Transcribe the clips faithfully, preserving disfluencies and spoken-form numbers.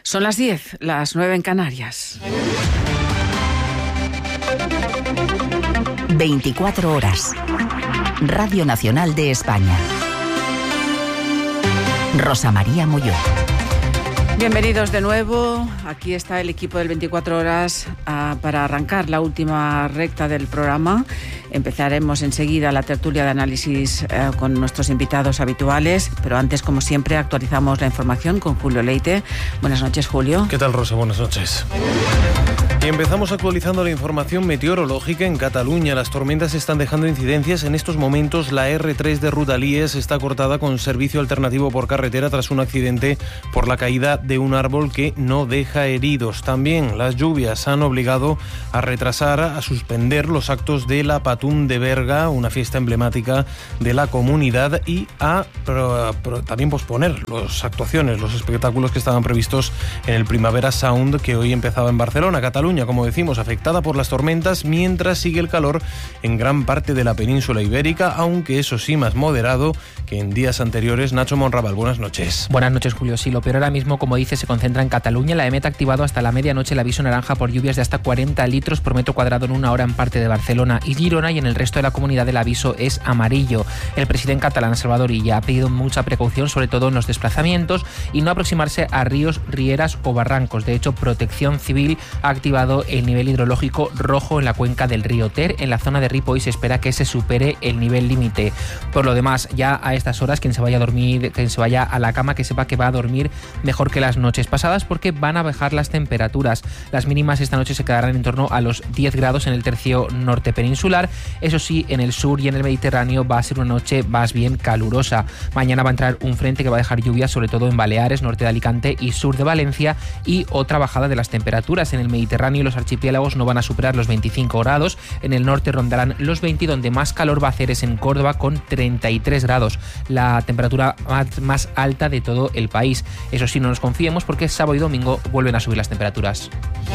Son las diez, las nueve en Canarias. veinticuatro horas. Radio Nacional de España. Rosa María Molló. Bienvenidos de nuevo. Aquí está el equipo del veinticuatro horas uh, para arrancar la última recta del programa. Empezaremos enseguida la tertulia de análisis uh, con nuestros invitados habituales, pero antes, como siempre, actualizamos la información con Julio Leite. Buenas noches, Julio. ¿Qué tal, Rosa? Buenas noches. Y empezamos actualizando la información meteorológica en Cataluña. Las tormentas están dejando incidencias. En estos momentos la erre tres de Rodalies está cortada con servicio alternativo por carretera tras un accidente por la caída de un árbol que no deja heridos. También las lluvias han obligado a retrasar, a suspender los actos de la Patum de Berga, una fiesta emblemática de la comunidad, y a pro, pro, también posponer las actuaciones, los espectáculos que estaban previstos en el Primavera Sound, que hoy empezaba en Barcelona. Cataluña, como decimos, afectada por las tormentas, mientras sigue el calor en gran parte de la península ibérica, aunque eso sí más moderado que en días anteriores. Nacho Monraval, buenas noches. Buenas noches, Julio. Sí, lo peor ahora mismo, como dice, se concentra en Cataluña. La EMET ha activado hasta la medianoche el aviso naranja por lluvias de hasta cuarenta litros por metro cuadrado en una hora en parte de Barcelona y Girona, y en el resto de la comunidad el aviso es amarillo. El presidente catalán, Salvador Illa, ha pedido mucha precaución, sobre todo en los desplazamientos, y no aproximarse a ríos, rieras o barrancos. De hecho, Protección Civil ha activado el nivel hidrológico rojo en la cuenca del río Ter. En la zona de Ripoll se espera que se supere el nivel límite. Por lo demás, ya a estas horas, quien se vaya a dormir, quien se vaya a la cama, que sepa que va a dormir mejor que las noches pasadas, porque van a bajar las temperaturas. Las mínimas esta noche se quedarán en torno a los diez grados en el tercio norte peninsular. Eso sí, en el sur y en el Mediterráneo va a ser una noche más bien calurosa. Mañana va a entrar un frente que va a dejar lluvias sobre todo en Baleares, norte de Alicante y sur de Valencia, y otra bajada de las temperaturas. En el Mediterráneo y los archipiélagos no van a superar los veinticinco grados. En el norte rondarán los veinte, donde más calor va a hacer es en Córdoba con treinta y tres grados, la temperatura más, más alta de todo el país. Eso sí, no nos confiemos, porque sábado y domingo vuelven a subir las temperaturas.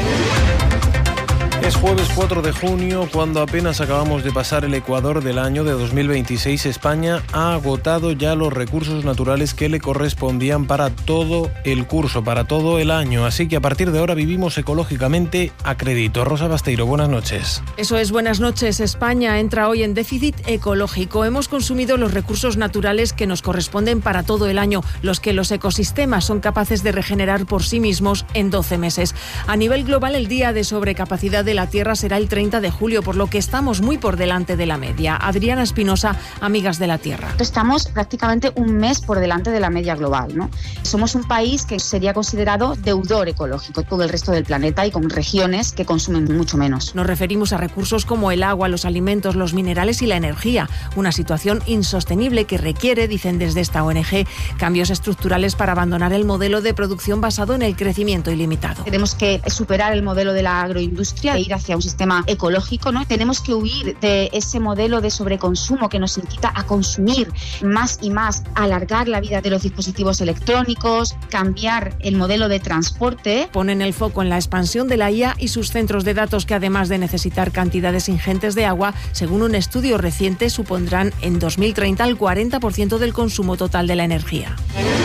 Es jueves cuatro de junio, cuando apenas acabamos de pasar el ecuador del año de dos mil veintiséis. España ha agotado ya los recursos naturales que le correspondían para todo el curso, para todo el año. Así que a partir de ahora vivimos ecológicamente a crédito. Rosa Basteiro, buenas noches. Eso es, buenas noches. España entra hoy en déficit ecológico. Hemos consumido los recursos naturales que nos corresponden para todo el año, los que los ecosistemas son capaces de regenerar por sí mismos en doce meses. A nivel global, el día de sobrecapacidad de la Tierra será el treinta de julio, por lo que estamos muy por delante de la media. Adriana Espinosa, Amigas de la Tierra. Estamos prácticamente un mes por delante de la media global, ¿no? Somos un país que sería considerado deudor ecológico, todo el resto del planeta, y con regiones que consumen mucho menos. Nos referimos a recursos como el agua, los alimentos, los minerales y la energía. Una situación insostenible que requiere, dicen desde esta O N G, cambios estructurales para abandonar el modelo de producción basado en el crecimiento ilimitado. Tenemos que superar el modelo de la agroindustria, ir hacia un sistema ecológico, ¿no? Tenemos que huir de ese modelo de sobreconsumo que nos incita a consumir más y más, alargar la vida de los dispositivos electrónicos, cambiar el modelo de transporte. Ponen el foco en la expansión de la I A y sus centros de datos, que además de necesitar cantidades ingentes de agua, según un estudio reciente, supondrán en dos mil treinta el cuarenta por ciento del consumo total de la energía.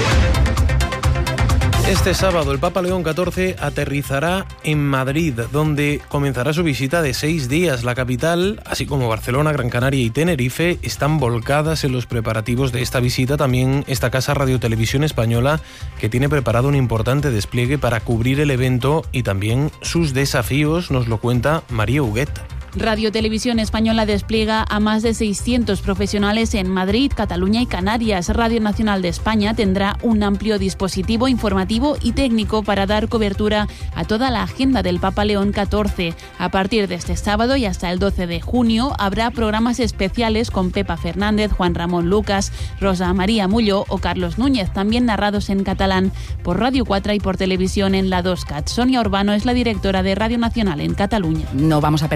Este sábado el Papa León catorce aterrizará en Madrid, donde comenzará su visita de seis días. La capital, así como Barcelona, Gran Canaria y Tenerife, están volcadas en los preparativos de esta visita. También esta casa Radio Televisión Española, que tiene preparado un importante despliegue para cubrir el evento y también sus desafíos, nos lo cuenta María Huguet. Radio Televisión Española despliega a más de seiscientos profesionales en Madrid, Cataluña y Canarias. Radio Nacional de España tendrá un amplio dispositivo informativo y técnico para dar cobertura a toda la agenda del Papa León catorce. A partir de este sábado y hasta el doce de junio habrá programas especiales con Pepa Fernández, Juan Ramón Lucas, Rosa María Mullo o Carlos Núñez, también narrados en catalán por Radio cuatro y por televisión en la dos Cat. Sonia Urbano es la directora de Radio Nacional en Cataluña. No vamos a perder detalles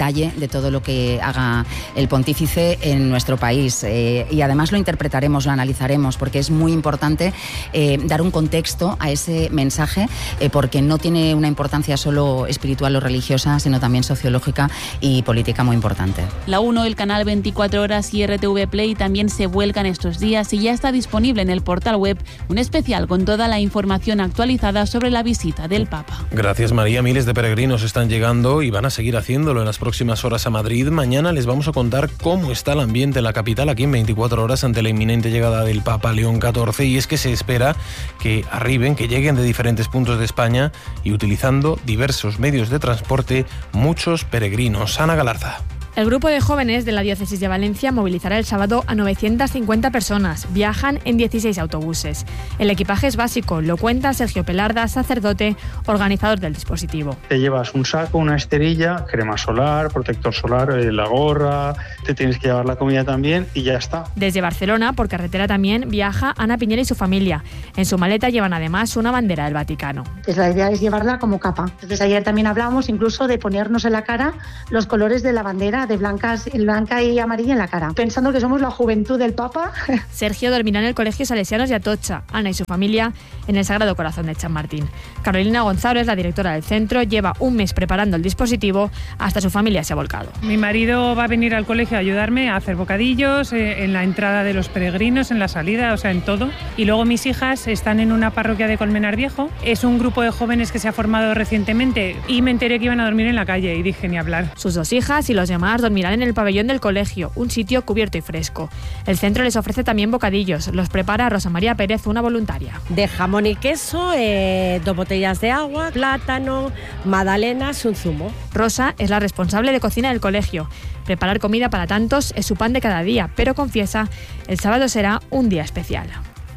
detalle de todo lo que haga el pontífice en nuestro país. Eh, y además lo interpretaremos, lo analizaremos, porque es muy importante eh, dar un contexto a ese mensaje, eh, porque no tiene una importancia solo espiritual o religiosa, sino también sociológica y política muy importante. La uno, el canal veinticuatro horas y R T V Play también se vuelcan estos días y ya está disponible en el portal web un especial con toda la información actualizada sobre la visita del Papa. Gracias, María. Miles de peregrinos están llegando y van a seguir haciéndolo en las próximas horas a Madrid. Mañana les vamos a contar cómo está el ambiente en la capital aquí en veinticuatro horas ante la inminente llegada del Papa León catorce, y es que se espera que arriben, que lleguen de diferentes puntos de España y utilizando diversos medios de transporte muchos peregrinos. Ana Galarza. El grupo de jóvenes de la diócesis de Valencia movilizará el sábado a novecientas cincuenta personas. Viajan en dieciséis autobuses. El equipaje es básico, lo cuenta Sergio Pelarda, sacerdote, organizador del dispositivo. Te llevas un saco, una esterilla, crema solar, protector solar, la gorra, te tienes que llevar la comida también y ya está. Desde Barcelona, por carretera también, viaja Ana Piñera y su familia. En su maleta llevan además una bandera del Vaticano. Pues la idea es llevarla como capa. Entonces ayer también hablamos incluso de ponernos en la cara los colores de la bandera, de blancas, blanca y amarilla en la cara, pensando que somos la juventud del Papa. Sergio dormirá en el Colegio Salesianos de Atocha. Ana y su familia en el Sagrado Corazón de Chamartín. Carolina González, la directora del centro, lleva un mes preparando el dispositivo, hasta su familia se ha volcado. Mi marido va a venir al colegio a ayudarme a hacer bocadillos, eh, en la entrada de los peregrinos, en la salida, o sea, en todo. Y luego mis hijas están en una parroquia de Colmenar Viejo. Es un grupo de jóvenes que se ha formado recientemente y me enteré que iban a dormir en la calle y dije ni hablar. Sus dos hijas y los demás dormirán en el pabellón del colegio, un sitio cubierto y fresco. El centro les ofrece también bocadillos. Los prepara Rosa María Pérez, una voluntaria. De jamón y queso, eh, dos botellas de agua, plátano, magdalenas, un zumo. Rosa es la responsable de cocina del colegio. Preparar comida para tantos es su pan de cada día, pero confiesa, el sábado será un día especial.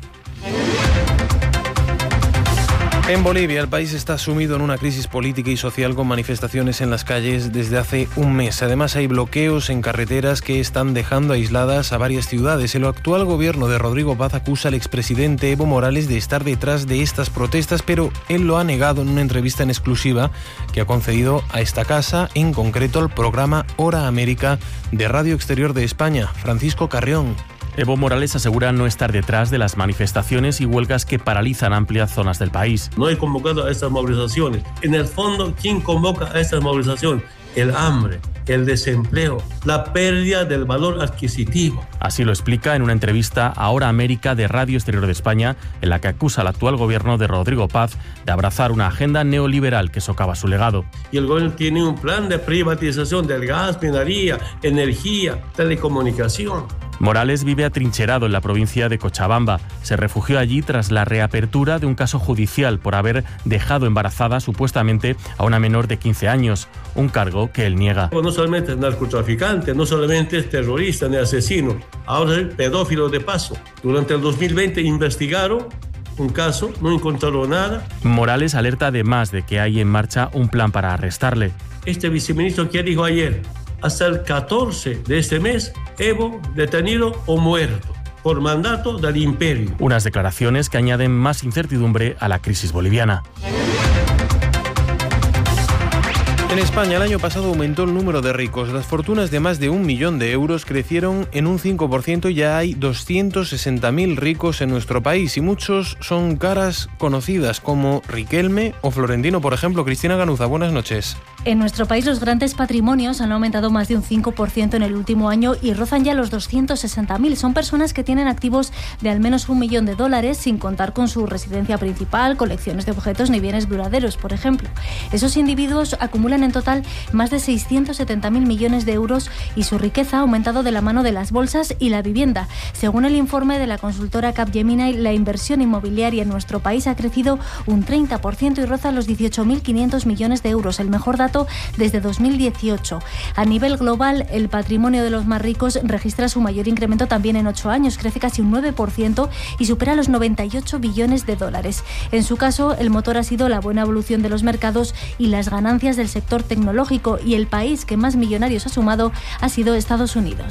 En Bolivia, el país está sumido en una crisis política y social con manifestaciones en las calles desde hace un mes. Además, hay bloqueos en carreteras que están dejando aisladas a varias ciudades. El actual gobierno de Rodrigo Paz acusa al expresidente Evo Morales de estar detrás de estas protestas, pero él lo ha negado en una entrevista en exclusiva que ha concedido a esta casa, en concreto al programa Hora América de Radio Exterior de España. Francisco Carrión. Evo Morales asegura no estar detrás de las manifestaciones y huelgas que paralizan amplias zonas del país. No he convocado a estas movilizaciones. En el fondo, ¿quién convoca a estas movilizaciones? El hambre, el desempleo, la pérdida del valor adquisitivo. Así lo explica en una entrevista a Hora América de Radio Exterior de España, en la que acusa al actual gobierno de Rodrigo Paz de abrazar una agenda neoliberal que socava su legado. Y el gobierno tiene un plan de privatización del gas, minería, energía, telecomunicación. Morales vive atrincherado en la provincia de Cochabamba. Se refugió allí tras la reapertura de un caso judicial por haber dejado embarazada supuestamente a una menor de quince años, un cargo que él niega. No solamente es narcotraficante, no solamente es terrorista ni asesino, ahora es pedófilo de paso. Durante el dos mil veinte investigaron un caso, no encontraron nada. Morales alerta además de que hay en marcha un plan para arrestarle. Este viceministro que dijo ayer, hasta el catorce de este mes, Evo detenido o muerto por mandato del imperio. Unas declaraciones que añaden más incertidumbre a la crisis boliviana. En España el año pasado aumentó el número de ricos. Las fortunas de más de un millón de euros crecieron en un cinco por ciento y ya hay doscientos sesenta mil ricos en nuestro país, y muchos son caras conocidas como Riquelme o Florentino, por ejemplo. Cristina Ganuza, buenas noches. En nuestro país los grandes patrimonios han aumentado más de un cinco por ciento en el último año y rozan ya los doscientos sesenta mil. Son personas que tienen activos de al menos un millón de dólares, sin contar con su residencia principal, colecciones de objetos ni bienes duraderos, por ejemplo. Esos individuos acumulan en total más de seiscientos setenta mil millones de euros y su riqueza ha aumentado de la mano de las bolsas y la vivienda. Según el informe de la consultora Capgemini, la inversión inmobiliaria en nuestro país ha crecido un treinta por ciento y roza los dieciocho mil quinientos millones de euros, el mejor dato desde dos mil dieciocho. A nivel global, el patrimonio de los más ricos registra su mayor incremento también en ocho años, crece casi un nueve por ciento y supera los noventa y ocho billones de dólares. En su caso, el motor ha sido la buena evolución de los mercados y las ganancias del sector tecnológico, y el país que más millonarios ha sumado ha sido Estados Unidos.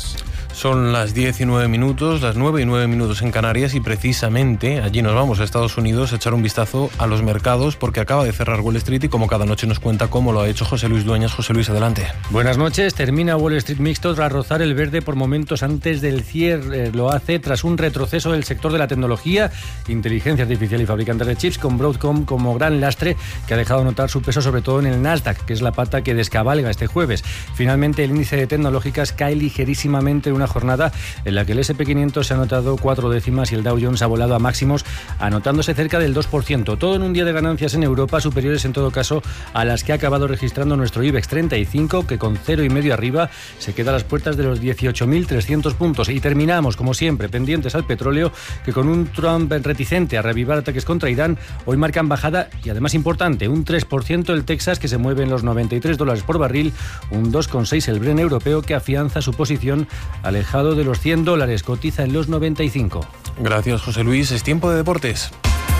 Son las diez y nueve minutos, las nueve y nueve minutos en Canarias, y precisamente allí nos vamos a Estados Unidos a echar un vistazo a los mercados, porque acaba de cerrar Wall Street y como cada noche nos cuenta cómo lo ha hecho José Luis Dueñas. José Luis, adelante. Buenas noches. Termina Wall Street mixto tras rozar el verde por momentos antes del cierre. Lo hace tras un retroceso del sector de la tecnología, inteligencia artificial y fabricantes de chips, con Broadcom como gran lastre, que ha dejado notar su peso sobre todo en el Nasdaq, que es la pata que descabalga este jueves. Finalmente, el índice de tecnológicas cae ligerísimamente en una jornada en la que el ese and pe quinientos se ha notado cuatro décimas y el Dow Jones ha volado a máximos, anotándose cerca del dos por ciento. Todo en un día de ganancias en Europa, superiores en todo caso a las que ha acabado registrando nuestro IBEX treinta y cinco, que con cero y medio arriba se queda a las puertas de los dieciocho mil trescientos puntos. Y terminamos, como siempre, pendientes al petróleo, que con un Trump reticente a reavivar ataques contra Irán, hoy marcan bajada y además importante, un tres por ciento el Texas, que se mueve en los noventa y tres dólares por barril, un dos coma seis el Brent europeo, que afianza su posición alejado de los cien dólares, cotiza en los noventa y cinco. Gracias, José Luis. Es tiempo de deportes.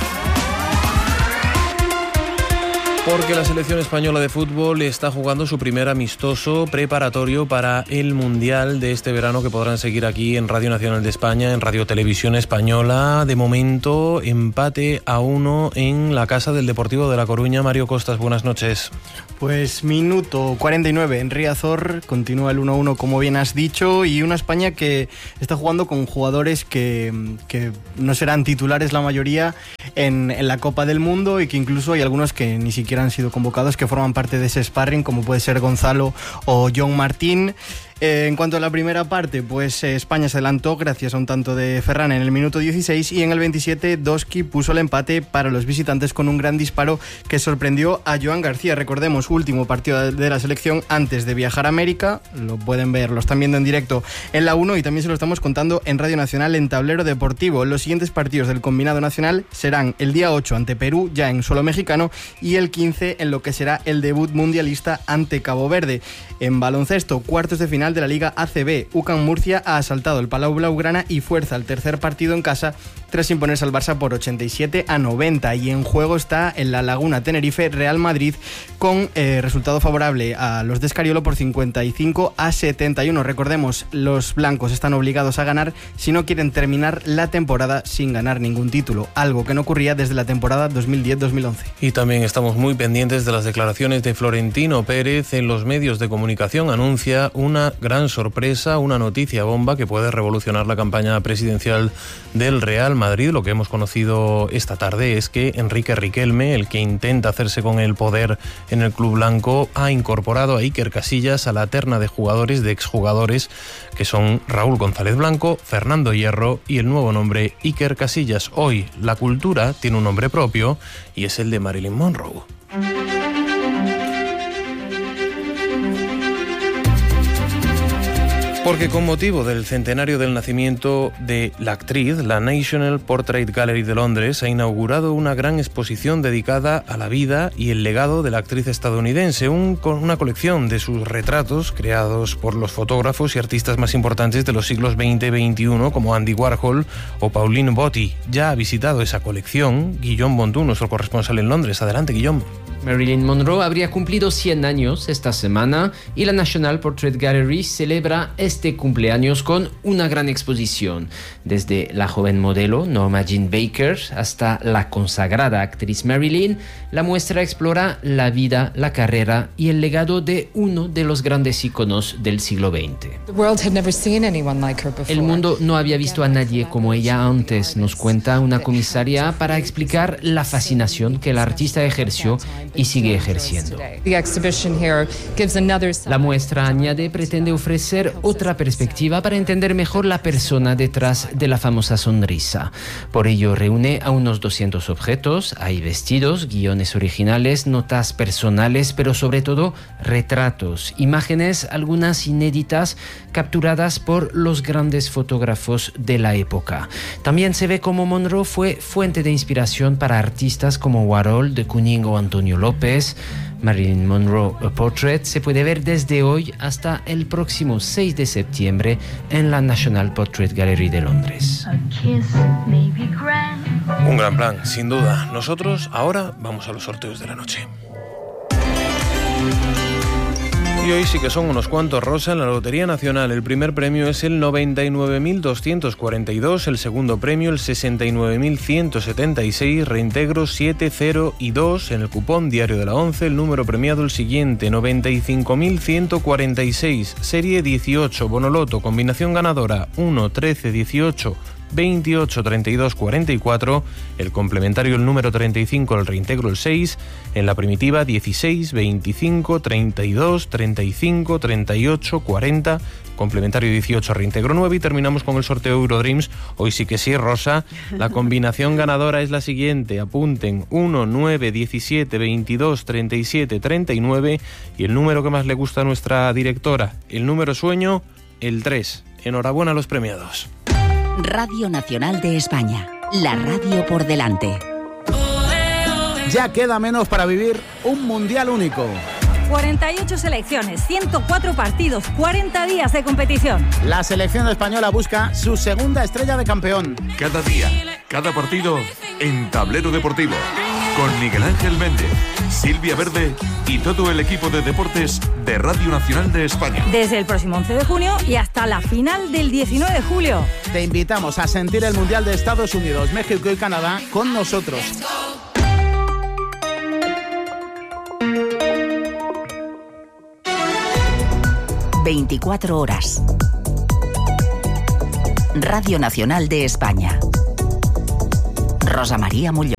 Porque la selección española de fútbol está jugando su primer amistoso preparatorio para el Mundial de este verano, que podrán seguir aquí en Radio Nacional de España, en Radio Televisión Española. De momento, empate a uno en la casa del Deportivo de La Coruña. Mario Costas, buenas noches. Pues minuto cuarenta y nueve en Riazor, continúa el uno a uno como bien has dicho, y una España que está jugando con jugadores que, que no serán titulares la mayoría en, en la Copa del Mundo, y que incluso hay algunos que ni siquiera han sido convocados, que forman parte de ese sparring, como puede ser Gonzalo o John Martín. Eh, en cuanto a la primera parte, pues eh, España se adelantó gracias a un tanto de Ferran en el minuto dieciséis, y en el veintisiete Doski puso el empate para los visitantes con un gran disparo que sorprendió a Joan García. Recordemos, último partido de la selección antes de viajar a América. Lo pueden ver, lo están viendo en directo en la uno, y también se lo estamos contando en Radio Nacional en Tablero Deportivo. Los siguientes partidos del combinado nacional serán el día ocho ante Perú, ya en suelo mexicano, y el quince en lo que será el debut mundialista ante Cabo Verde. En baloncesto, cuartos de final de la Liga A C B, U C A M Murcia ha asaltado el Palau Blaugrana y fuerza el tercer partido en casa tras imponerse al Barça por ochenta y siete a noventa, y en juego está en La Laguna Tenerife Real Madrid, con eh, resultado favorable a los de Escariolo por cincuenta y cinco a setenta y uno. Recordemos, los blancos están obligados a ganar si no quieren terminar la temporada sin ganar ningún título, algo que no ocurría desde la temporada dos mil diez dos mil once. Y también estamos muy pendientes de las declaraciones de Florentino Pérez en los medios de comunicación. Anuncia una gran sorpresa, una noticia bomba que puede revolucionar la campaña presidencial del Real Madrid. Lo que hemos conocido esta tarde es que Enrique Riquelme, el que intenta hacerse con el poder en el club blanco, ha incorporado a Iker Casillas a la terna de jugadores, de exjugadores, que son Raúl González Blanco, Fernando Hierro y el nuevo nombre Iker Casillas. Hoy la cultura tiene un nombre propio y es el de Marilyn Monroe. Porque con motivo del centenario del nacimiento de la actriz, la National Portrait Gallery de Londres ha inaugurado una gran exposición dedicada a la vida y el legado de la actriz estadounidense, un, con una colección de sus retratos creados por los fotógrafos y artistas más importantes de los siglos veinte y veintiuno, como Andy Warhol o Pauline Botti. Ya ha visitado esa colección Guillaume Bondou, nuestro corresponsal en Londres. Adelante, Guillaume. Marilyn Monroe habría cumplido cien años esta semana y la National Portrait Gallery celebra este cumpleaños con una gran exposición. Desde la joven modelo Norma Jean Baker hasta la consagrada actriz Marilyn, la muestra explora la vida, la carrera y el legado de uno de los grandes íconos del siglo veinte. El mundo no había visto a nadie como ella antes, nos cuenta una comisaria para explicar la fascinación que la artista ejerció y sigue ejerciendo. La muestra, añade, pretende ofrecer otra perspectiva para entender mejor la persona detrás de la famosa sonrisa. Por ello reúne a unos doscientos objetos, hay vestidos, guiones originales, notas personales, pero sobre todo retratos, imágenes, algunas inéditas, capturadas por los grandes fotógrafos de la época. También se ve cómo Monroe fue fuente de inspiración para artistas como Warhol, de Kooning o Antonio López. Marilyn Monroe A Portrait se puede ver desde hoy hasta el próximo seis de septiembre en la National Portrait Gallery de Londres. Un gran plan, sin duda. Nosotros ahora vamos a los sorteos de la noche. Y Y hoy sí que son unos cuantos, Rosa, en la Lotería Nacional. El primer premio es el noventa y nueve mil doscientos cuarenta y dos, el segundo premio el sesenta y nueve mil ciento setenta y seis, reintegros siete, cero y dos. En el cupón diario de la once, el número premiado el siguiente, noventa y cinco mil ciento cuarenta y seis, serie dieciocho, Bonoloto, combinación ganadora uno, trece, dieciocho, veintiocho, treinta y dos, cuarenta y cuatro, el complementario el número treinta y cinco, el reintegro el seis, en la primitiva dieciséis, veinticinco, treinta y dos, treinta y cinco, treinta y ocho, cuarenta, complementario dieciocho, reintegro nueve, y terminamos con el sorteo Eurodreams. Hoy sí que sí, Rosa, la combinación ganadora es la siguiente, apunten, uno, nueve, diecisiete, veintidós, treinta y siete, treinta y nueve, y el número que más le gusta a nuestra directora, el número sueño, el tres. Enhorabuena a los premiados. Radio Nacional de España, la radio por delante. Ya queda menos para vivir un mundial único. cuarenta y ocho selecciones, ciento cuatro partidos, cuarenta días de competición. La selección española busca su segunda estrella de campeón. Cada día, cada partido en Tablero Deportivo. Con Miguel Ángel Méndez, Silvia Verde y todo el equipo de deportes de Radio Nacional de España. Desde el próximo once de junio y hasta la final del diecinueve de julio. Te invitamos a sentir el Mundial de Estados Unidos, México y Canadá con nosotros. veinticuatro horas. Radio Nacional de España. Rosa María Molló.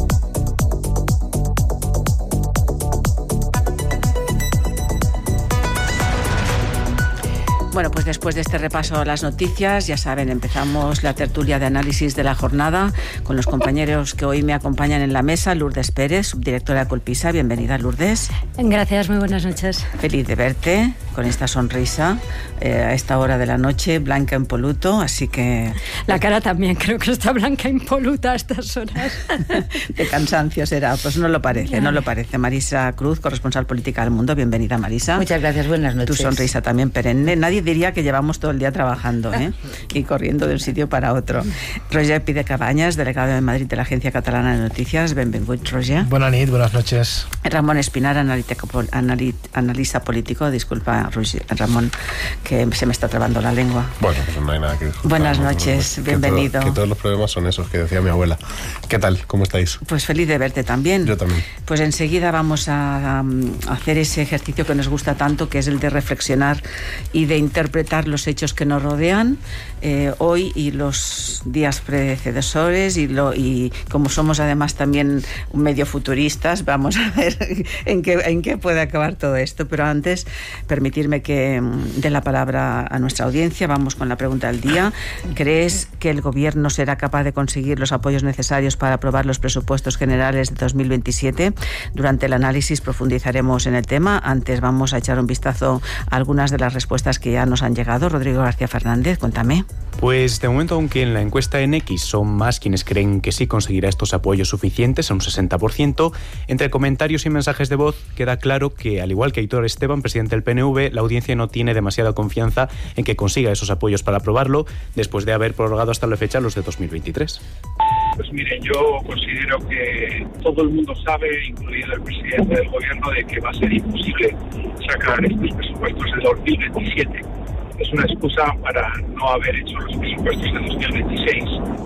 Bueno, pues después de este repaso a las noticias, ya saben, empezamos la tertulia de análisis de la jornada con los compañeros que hoy me acompañan en la mesa. Lourdes Pérez, subdirectora de Colpisa. Bienvenida, Lourdes. Gracias, muy buenas noches. Feliz de verte con esta sonrisa eh, a esta hora de la noche, blanca impoluto, así que... La cara también, creo que está blanca impoluta a estas horas. De cansancio será, pues no lo parece, no lo parece. Marisa Cruz, corresponsal política del Mundo. Bienvenida, Marisa. Muchas gracias, buenas noches. Tu sonrisa también perenne. Nadie diría que llevamos todo el día trabajando, ¿eh? Y corriendo de un sitio para otro. Roger Pide Cabañas, delegado de Madrid de la Agencia Catalana de Noticias. Benvingut, Roger. Buenas noches, buenas noches. Ramón Espinar, analítico, analit, analista político. Disculpa, Roger, Ramón, que se me está trabando la lengua. Bueno, pues no hay nada que disculpar. Buenas noches, que bienvenido. Todo, que todos los problemas son esos que decía mi abuela. ¿Qué tal? ¿Cómo estáis? Pues feliz de verte también. Yo también. Pues enseguida vamos a, a hacer ese ejercicio que nos gusta tanto, que es el de reflexionar y de interpretar los hechos que nos rodean eh, hoy y los días predecesores, y, lo, y como somos además también medio futuristas, vamos a ver en qué, en qué puede acabar todo esto. Pero antes, permitirme que dé la palabra a nuestra audiencia. Vamos con la pregunta del día. ¿Crees que el Gobierno será capaz de conseguir los apoyos necesarios para aprobar los presupuestos generales de dos mil veintisiete? Durante el análisis profundizaremos en el tema. Antes vamos a echar un vistazo a algunas de las respuestas que ya nos han llegado. Rodrigo García Fernández, cuéntame. Pues de momento, aunque en la encuesta en X son más quienes creen que sí conseguirá estos apoyos suficientes, a un sesenta por ciento, entre comentarios y mensajes de voz queda claro que, al igual que Aitor Esteban, presidente del P N V, la audiencia no tiene demasiada confianza en que consiga esos apoyos para aprobarlo, después de haber prorrogado hasta la fecha los de dos mil veintitrés. Pues mire, yo considero que todo el mundo sabe, incluido el presidente del Gobierno, de que va a ser imposible sacar estos presupuestos de dos mil veintisiete. Es una excusa para no haber hecho los presupuestos de dos mil veintiséis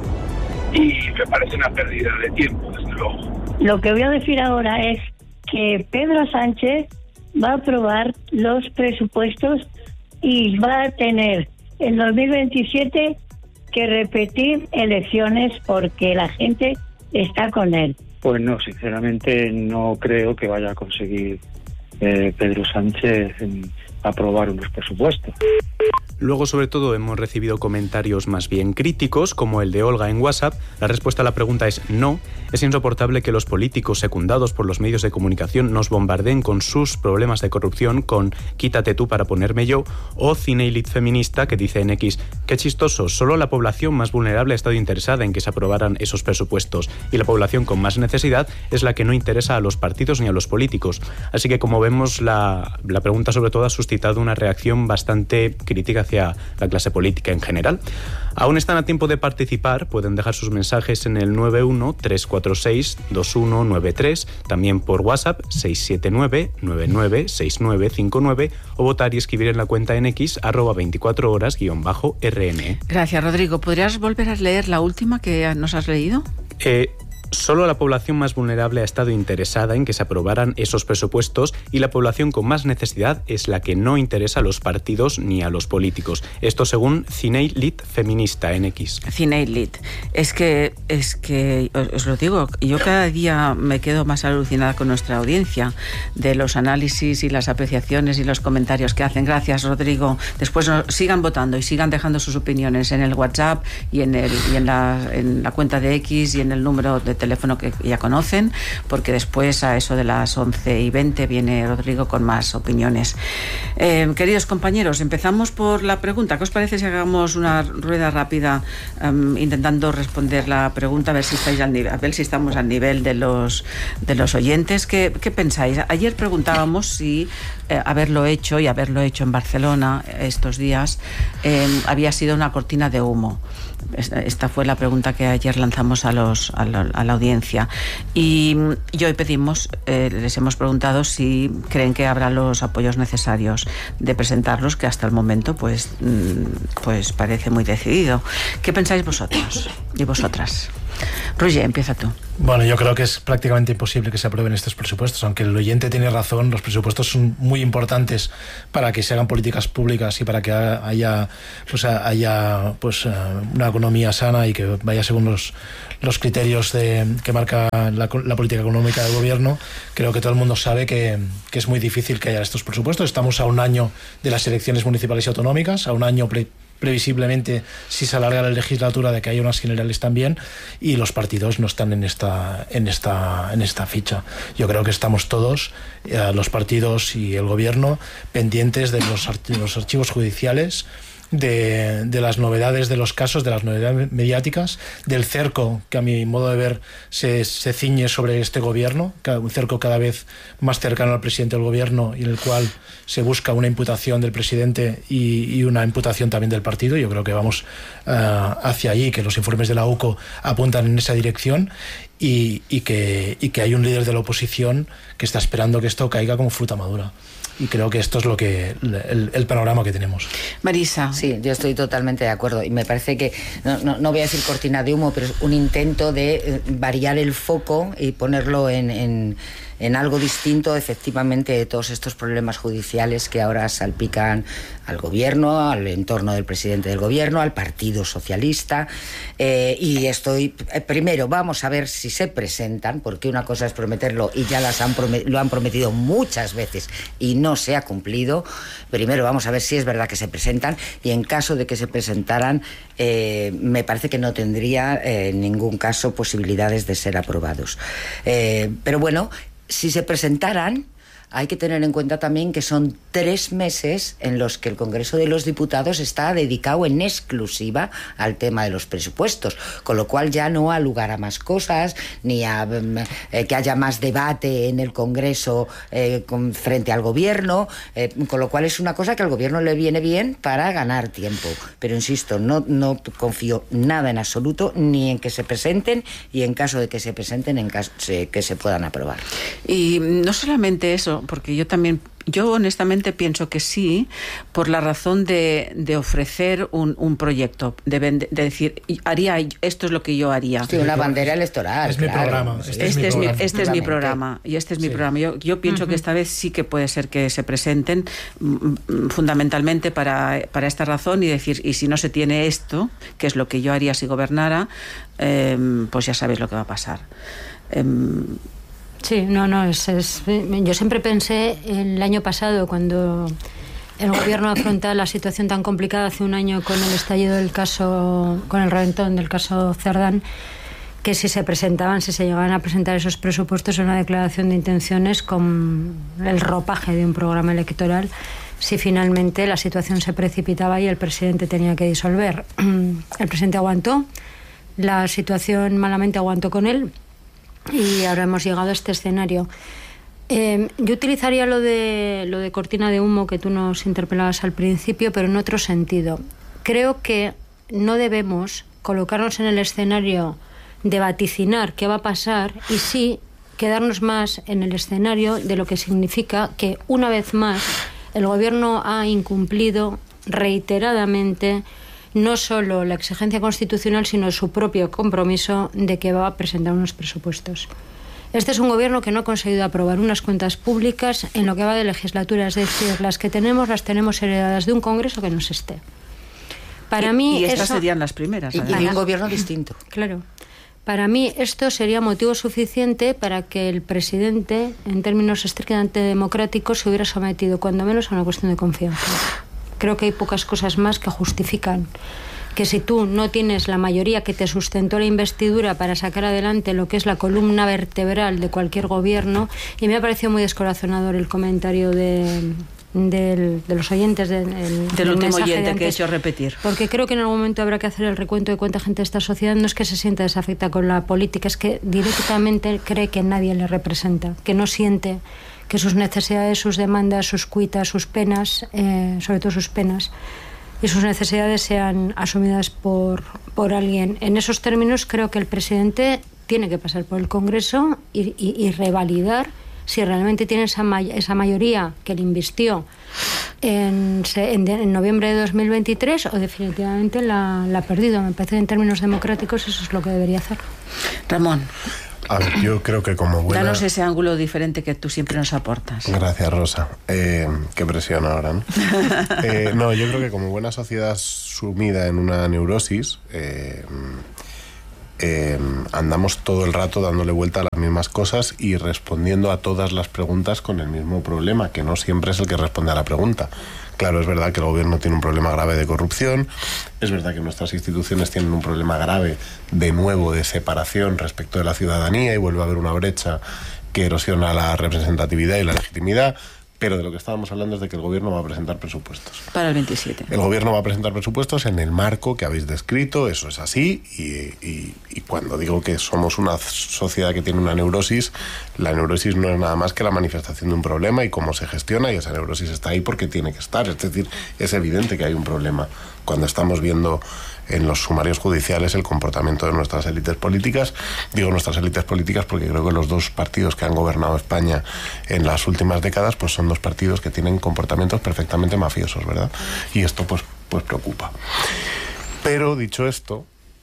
y me parece una pérdida de tiempo, desde luego. Lo que voy a decir ahora es que Pedro Sánchez va a aprobar los presupuestos y va a tener en dos mil veintisiete que repetir elecciones porque la gente está con él. Pues no, sinceramente no creo que vaya a conseguir eh, Pedro Sánchez en aprobar unos presupuestos. Luego, sobre todo, hemos recibido comentarios más bien críticos, como el de Olga en WhatsApp. La respuesta a la pregunta es no. Es insoportable que los políticos secundados por los medios de comunicación nos bombardeen con sus problemas de corrupción, con quítate tú para ponerme yo, o Cine Elite Feminista, que dice en X, qué chistoso, solo la población más vulnerable ha estado interesada en que se aprobaran esos presupuestos, y la población con más necesidad es la que no interesa a los partidos ni a los políticos. Así que, como vemos, la, la pregunta sobre todo ha suscitado una reacción bastante crítica hacia la clase política en general. Aún están a tiempo de participar, pueden dejar sus mensajes en el nueve uno tres cuatro seis dos uno nueve tres, también por WhatsApp seis siete nueve nueve nueve seis nueve cinco nueve o votar y escribir en la cuenta en X arroba veinticuatro horas guión bajo R N. Gracias, Rodrigo. ¿Podrías volver a leer la última que nos has leído? Eh... Solo la población más vulnerable ha estado interesada en que se aprobaran esos presupuestos y la población con más necesidad es la que no interesa a los partidos ni a los políticos. Esto según Ciney Lit Feminista en X. Ciney Lit. Es que, es que, os lo digo, yo cada día me quedo más alucinada con nuestra audiencia de los análisis y las apreciaciones y los comentarios que hacen. Gracias, Rodrigo. Después no, sigan votando y sigan dejando sus opiniones en el WhatsApp y en, el, y en, la, en la cuenta de X y en el número de teléfono que ya conocen, porque después a eso de las once y veinte viene Rodrigo con más opiniones. Eh, queridos compañeros, empezamos por la pregunta. ¿Qué os parece si hagamos una rueda rápida um, intentando responder la pregunta, a ver si estáis al nivel, a ver si estamos al nivel de los de los oyentes? ¿Qué, qué pensáis? Ayer preguntábamos si eh, haberlo hecho y haberlo hecho en Barcelona estos días eh, había sido una cortina de humo. Esta fue la pregunta que ayer lanzamos a los a la, a la audiencia y, y hoy pedimos, eh, les hemos preguntado si creen que habrá los apoyos necesarios de presentarlos, que hasta el momento pues, pues parece muy decidido. ¿Qué pensáis vosotros y vosotras? Roger, empieza tú. Bueno, yo creo que es prácticamente imposible que se aprueben estos presupuestos, aunque el oyente tiene razón. Los presupuestos son muy importantes para que se hagan políticas públicas y para que haya pues haya pues una economía sana y que vaya según los los criterios de, que marca la, la política económica del gobierno. Creo que todo el mundo sabe que, que es muy difícil que haya estos presupuestos. Estamos a un año de las elecciones municipales y autonómicas, a un año pre previsiblemente, si se alarga la legislatura, de que haya unas generales también, y los partidos no están en esta en esta en esta ficha. Yo creo que estamos todos, eh, los partidos y el gobierno, pendientes de los, arch los archivos judiciales, de, de las novedades de los casos, de las novedades mediáticas, del cerco que a mi modo de ver se, se ciñe sobre este gobierno, un cerco cada vez más cercano al presidente del gobierno y en el cual se busca una imputación del presidente y, y una imputación también del partido. Yo creo que vamos uh, hacia allí, que los informes de la U C O apuntan en esa dirección y, y, que, y que hay un líder de la oposición que está esperando que esto caiga como fruta madura. Y creo que esto es lo que el, el panorama que tenemos. Marisa. Sí, yo estoy totalmente de acuerdo y me parece que, no, no, no voy a decir cortina de humo, pero es un intento de variar el foco y ponerlo en, en, en algo distinto, efectivamente, de todos estos problemas judiciales que ahora salpican al gobierno, al entorno del presidente del gobierno, al Partido Socialista. Eh, y estoy, eh, primero, vamos a ver si se presentan, porque una cosa es prometerlo y ya las han lo han prometido muchas veces y no se ha cumplido. Primero vamos a ver si es verdad que se presentan y en caso de que se presentaran, eh, me parece que no tendría eh, en ningún caso posibilidades de ser aprobados. Eh, pero bueno, si se presentaran, hay que tener en cuenta también que son tres meses en los que el Congreso de los Diputados está dedicado en exclusiva al tema de los presupuestos, con lo cual ya no ha lugar a más cosas, ni a eh, que haya más debate en el Congreso eh, con, frente al Gobierno, eh, con lo cual es una cosa que al Gobierno le viene bien para ganar tiempo. Pero insisto, no, no confío nada en absoluto, ni en que se presenten y en caso de que se presenten, en caso de que se puedan aprobar. Y no solamente eso, porque yo también, yo honestamente pienso que sí, por la razón de, de ofrecer un, un proyecto, de, vende, de decir, haría, esto es lo que yo haría. Sí, una bandera electoral. Es claro. mi programa. Este, este, es, mi es, programa. Mi, este es mi programa. Y este es mi sí. programa. Yo, yo pienso uh-huh. que esta vez sí que puede ser que se presenten mm, fundamentalmente para, para esta razón y decir, y si no se tiene esto, que es lo que yo haría si gobernara, eh, pues ya sabéis lo que va a pasar. Eh, Sí, no, no, es, es, yo siempre pensé el año pasado cuando el gobierno afrontaba la situación tan complicada hace un año con el estallido del caso, con el reventón del caso Cerdán, que si se presentaban, si se llegaban a presentar esos presupuestos en una declaración de intenciones con el ropaje de un programa electoral, si finalmente la situación se precipitaba y el presidente tenía que disolver. El presidente aguantó, la situación malamente aguantó con él, y ahora hemos llegado a este escenario. Eh, yo utilizaría lo de, lo de cortina de humo que tú nos interpelabas al principio, pero en otro sentido. Creo que no debemos colocarnos en el escenario de vaticinar qué va a pasar y sí quedarnos más en el escenario de lo que significa que, una vez más, el Gobierno ha incumplido reiteradamente no solo la exigencia constitucional, sino su propio compromiso de que va a presentar unos presupuestos. Este es un Gobierno que no ha conseguido aprobar unas cuentas públicas en lo que va de legislatura, es decir, las que tenemos las tenemos heredadas de un Congreso que nos esté. Para y, mí y estas eso, serían las primeras. Y, y un Gobierno distinto. Claro. Para mí esto sería motivo suficiente para que el presidente, en términos estrictamente democráticos, se hubiera sometido cuando menos a una cuestión de confianza. Creo que hay pocas cosas más que justifican que si tú no tienes la mayoría que te sustentó la investidura para sacar adelante lo que es la columna vertebral de cualquier gobierno, y me ha parecido muy descorazonador el comentario de... Del, de los oyentes del, el, del, del último oyente de que he hecho repetir, porque creo que en algún momento habrá que hacer el recuento de cuánta gente de esta sociedad no es que se sienta desafecta con la política, es que directamente cree que nadie le representa, que no siente que sus necesidades, sus demandas, sus cuitas, sus penas, eh, sobre todo sus penas y sus necesidades sean asumidas por, por alguien. En esos términos creo que el presidente tiene que pasar por el Congreso y, y, y revalidar si realmente tiene esa, may- esa mayoría que le invistió en, en, en noviembre de dos mil veintitrés o definitivamente la, la ha perdido. Me parece que en términos democráticos eso es lo que debería hacer. Ramón. A ver, yo creo que como buena... Danos ese ángulo diferente que tú siempre nos aportas. Gracias, Rosa. Eh, qué presión ahora, ¿no? eh, no, yo creo que como buena sociedad sumida en una neurosis... Eh, Eh, andamos todo el rato dándole vuelta a las mismas cosas y respondiendo a todas las preguntas con el mismo problema, que no siempre es el que responde a la pregunta. Claro, es verdad que el gobierno tiene un problema grave de corrupción, es verdad que nuestras instituciones tienen un problema grave, de nuevo, de separación respecto de la ciudadanía, y vuelve a haber una brecha que erosiona la representatividad y la legitimidad. Pero de lo que estábamos hablando es de que el Gobierno va a presentar presupuestos. Para el veintisiete. El Gobierno va a presentar presupuestos en el marco que habéis descrito, eso es así, y, y, y cuando digo que somos una sociedad que tiene una neurosis, la neurosis no es nada más que la manifestación de un problema y cómo se gestiona, y esa neurosis está ahí porque tiene que estar. Es decir, es evidente que hay un problema cuando estamos viendo en los sumarios judiciales el comportamiento de nuestras élites políticas. Digo nuestras élites políticas porque creo que los dos partidos que han gobernado España en las últimas décadas pues son dos partidos que tienen comportamientos perfectamente mafiosos, ¿verdad? Y esto pues, pues preocupa. Pero dicho esto,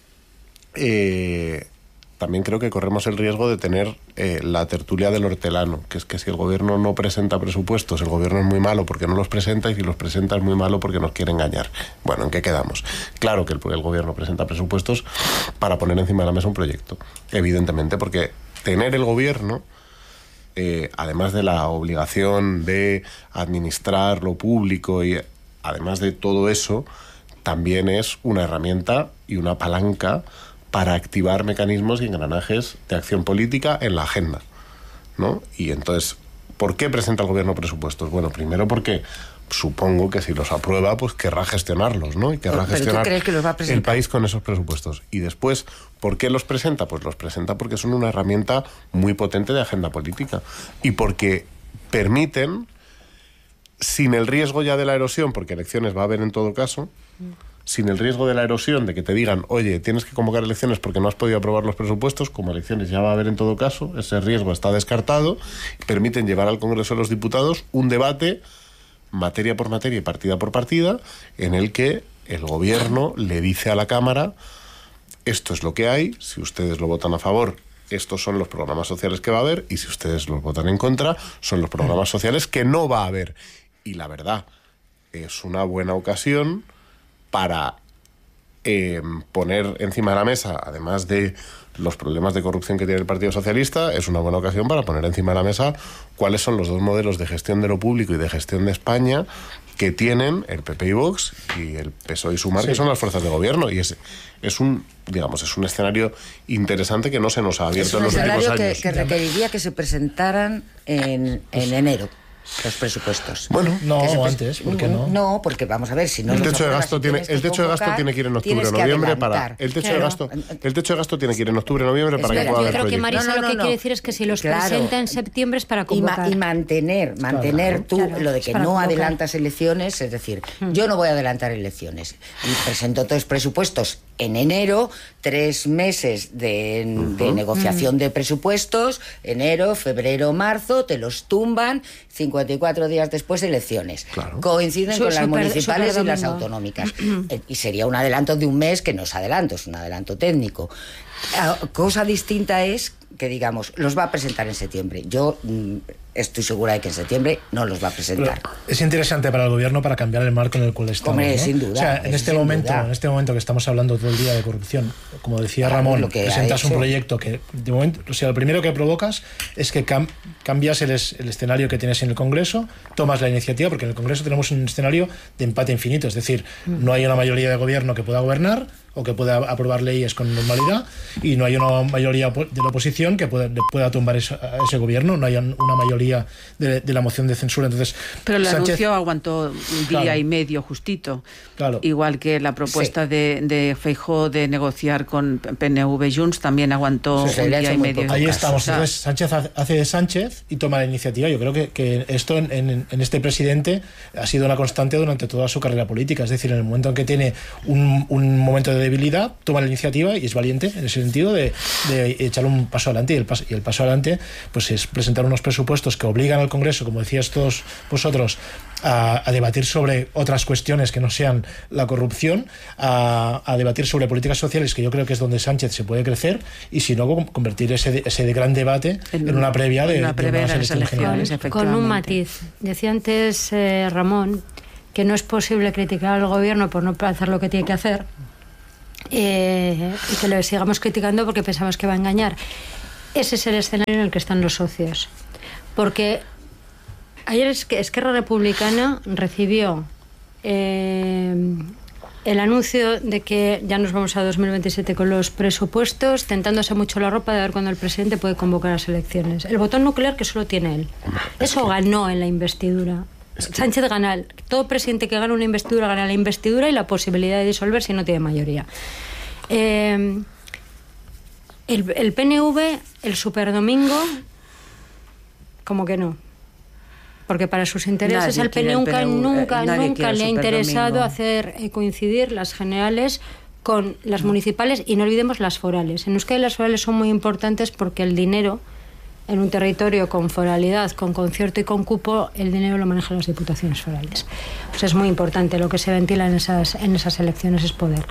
eh, también creo que corremos el riesgo de tener eh, la tertulia del hortelano, que es que si el gobierno no presenta presupuestos, el gobierno es muy malo porque no los presenta, y si los presenta es muy malo porque nos quiere engañar. Bueno, ¿en qué quedamos? Claro que el, el gobierno presenta presupuestos para poner encima de la mesa un proyecto, evidentemente, porque tener el gobierno, eh, además de la obligación de administrar lo público y además de todo eso, también es una herramienta y una palanca para activar mecanismos y engranajes de acción política en la agenda, ¿no? Y entonces, ¿por qué presenta el gobierno presupuestos? Bueno, primero porque supongo que si los aprueba, pues querrá gestionarlos, ¿no? Y querrá ¿Pero gestionar tú crees que los va a presentar? el país con esos presupuestos. Y después, ¿por qué los presenta? Pues los presenta porque son una herramienta muy potente de agenda política y porque permiten, sin el riesgo ya de la erosión, porque elecciones va a haber en todo caso, sin el riesgo de la erosión, de que te digan, oye, tienes que convocar elecciones porque no has podido aprobar los presupuestos, como elecciones ya va a haber en todo caso, ese riesgo está descartado, permiten llevar al Congreso de los Diputados un debate materia por materia y partida por partida, en el que el gobierno le dice a la Cámara, esto es lo que hay, si ustedes lo votan a favor, estos son los programas sociales que va a haber, y si ustedes los votan en contra, son los programas sociales que no va a haber. Y la verdad, es una buena ocasión para eh, poner encima de la mesa, además de los problemas de corrupción que tiene el Partido Socialista, es una buena ocasión para poner encima de la mesa cuáles son los dos modelos de gestión de lo público y de gestión de España que tienen el P P y Vox y el P S O E y Sumar, sí, que son las fuerzas de gobierno. Y es, es un, digamos, es un escenario interesante que no se nos ha abierto en los últimos años. Es un escenario que, que requeriría que se presentaran en, en enero. los presupuestos. Bueno, no, pres- antes, ¿por qué no? No, porque vamos a ver, si no el los techo de apruebas gasto y tiene tienes el que techo de gasto convocar, tiene que ir en octubre tienes que noviembre para adelantar. el techo Claro. de gasto el techo de gasto tiene que ir en octubre noviembre para Espera, que pueda Yo haber creo que proyectos. Marisa No, no, lo que no, quiere no. decir es que si los Claro. presenta en septiembre es para Y, ma- convocar. y mantener, mantener Claro. tú Claro, lo de es que para no convocar. adelantas elecciones, es decir, yo no voy a adelantar elecciones y presento tres presupuestos en enero, tres meses de, de negociación de presupuestos, enero, febrero, marzo, te los tumban, cincuenta y cuatro días después elecciones. Claro. Coinciden Su- con las super- municipales y las superdomingo. autonómicas. Eh, y sería un adelanto de un mes que no es adelanto, es un adelanto técnico. Ah, cosa distinta es que, digamos, los va a presentar en septiembre. Yo mm, estoy segura de que en septiembre no los va a presentar. Pero es interesante para el gobierno para cambiar el marco en el cual estamos. Hombre, ¿no? sin duda, O sea, en eso este sin momento, duda. en este momento que estamos hablando todo el día de corrupción, como decía Claro, Ramón, lo que ha presentas un hecho. proyecto que de momento, o sea, lo primero que provocas es que cam- cambias el, es- el escenario que tienes en el Congreso, tomas la iniciativa, porque en el Congreso tenemos un escenario de empate infinito, es decir, no hay una mayoría de gobierno que pueda gobernar o que pueda aprobar leyes con normalidad, y no hay una mayoría de la oposición que pueda, pueda tumbar eso- a ese gobierno, no hay una mayoría de, de la moción de censura. Entonces, Pero el Sánchez- anuncio aguantó un día Claro. y medio justito. Claro. Igual que la propuesta de, de Feijóo de negociar con P N V Junts también aguantó Sí, un le ha día hecho y muy medio. poco Ahí caso. estamos. O sea, Entonces, Sánchez hace- hace de Sánchez y toma la iniciativa. Yo creo que, que esto en, en- en este presidente ha sido una constante durante toda su carrera política. Es decir, en el momento en que tiene un, un momento de debilidad, toma la iniciativa y es valiente en ese sentido de, de echar un paso adelante. Y el, paso, y el paso adelante pues es presentar unos presupuestos que obligan al Congreso, como decíais todos vosotros, a, a debatir sobre otras cuestiones que no sean la corrupción, a, a debatir sobre políticas sociales, que yo creo que es donde Sánchez se puede crecer, y si no, con- convertir ese, ese gran debate en, En una previa de, una de previa unas de las elecciones elecciones, generales. Con un efectivamente. matiz. Decía antes eh, Ramón que no es posible criticar al gobierno por no hacer lo que tiene que hacer, eh, y que le sigamos criticando porque pensamos que va a engañar. Ese es el escenario en el que están los socios. Porque ayer es que Esquerra Republicana recibió eh, el anuncio de que ya nos vamos a dos mil veintisiete con los presupuestos, tentándose mucho la ropa de ver cuándo el presidente puede convocar las elecciones. El botón nuclear que solo tiene él. Eso ganó en la investidura. Sánchez gana. Todo presidente que gana una investidura gana la investidura y la posibilidad de disolver si no tiene mayoría. Eh, el, el P N V, el superdomingo, como que no. Porque para sus intereses Nadie al quiere el nunca, P N V, nunca, nadie nunca quiere le ha el interesado superdomingo. hacer eh, coincidir las generales con las municipales, y no olvidemos las forales. En Euskadi las forales son muy importantes porque el dinero en un territorio con foralidad, con concierto y con cupo, el dinero lo manejan las diputaciones forales. O sea, es muy importante lo que se ventila en esas, en esas elecciones, es poder.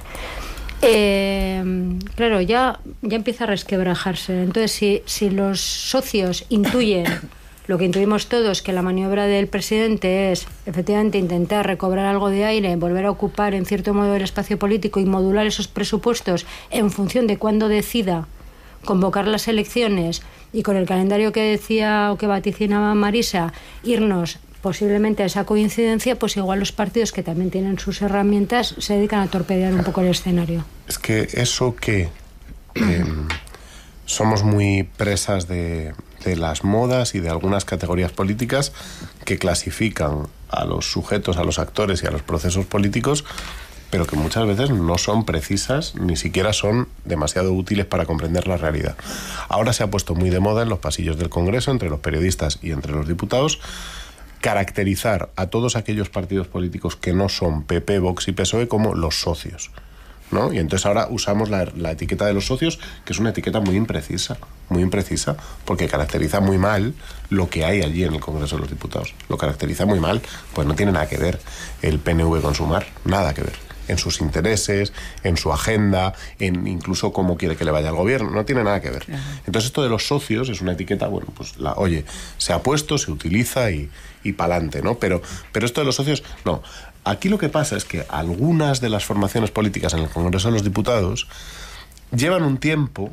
Eh, claro, ya, ya empieza a resquebrajarse. Entonces, si, si los socios intuyen lo que intuimos todos, que la maniobra del presidente es efectivamente intentar recobrar algo de aire, volver a ocupar en cierto modo el espacio político y modular esos presupuestos en función de cuándo decida convocar las elecciones, y con el calendario que decía o que vaticinaba Marisa, irnos posiblemente a esa coincidencia, pues igual los partidos, que también tienen sus herramientas, se dedican a torpedear un poco el escenario. Es que eso que eh, somos muy presas de, de las modas y de algunas categorías políticas que clasifican a los sujetos, a los actores y a los procesos políticos, pero que muchas veces no son precisas, ni siquiera son demasiado útiles para comprender la realidad. Ahora se ha puesto muy de moda en los pasillos del Congreso, entre los periodistas y entre los diputados, caracterizar a todos aquellos partidos políticos que no son P P, Vox y P S O E como los socios, ¿no? Y entonces ahora usamos la, la etiqueta de los socios, que es una etiqueta muy imprecisa, muy imprecisa, porque caracteriza muy mal lo que hay allí en el Congreso de los Diputados. Lo caracteriza muy mal, pues no tiene nada que ver el P N V con Sumar, nada que ver. En sus intereses, en su agenda, en incluso cómo quiere que le vaya al gobierno, no tiene nada que ver. Entonces esto de los socios es una etiqueta, bueno, pues la, oye, se ha puesto, se utiliza y, y pa'lante, ¿no? Pero, pero esto de los socios, no. Aquí lo que pasa es que algunas de las formaciones políticas en el Congreso de los Diputados llevan un tiempo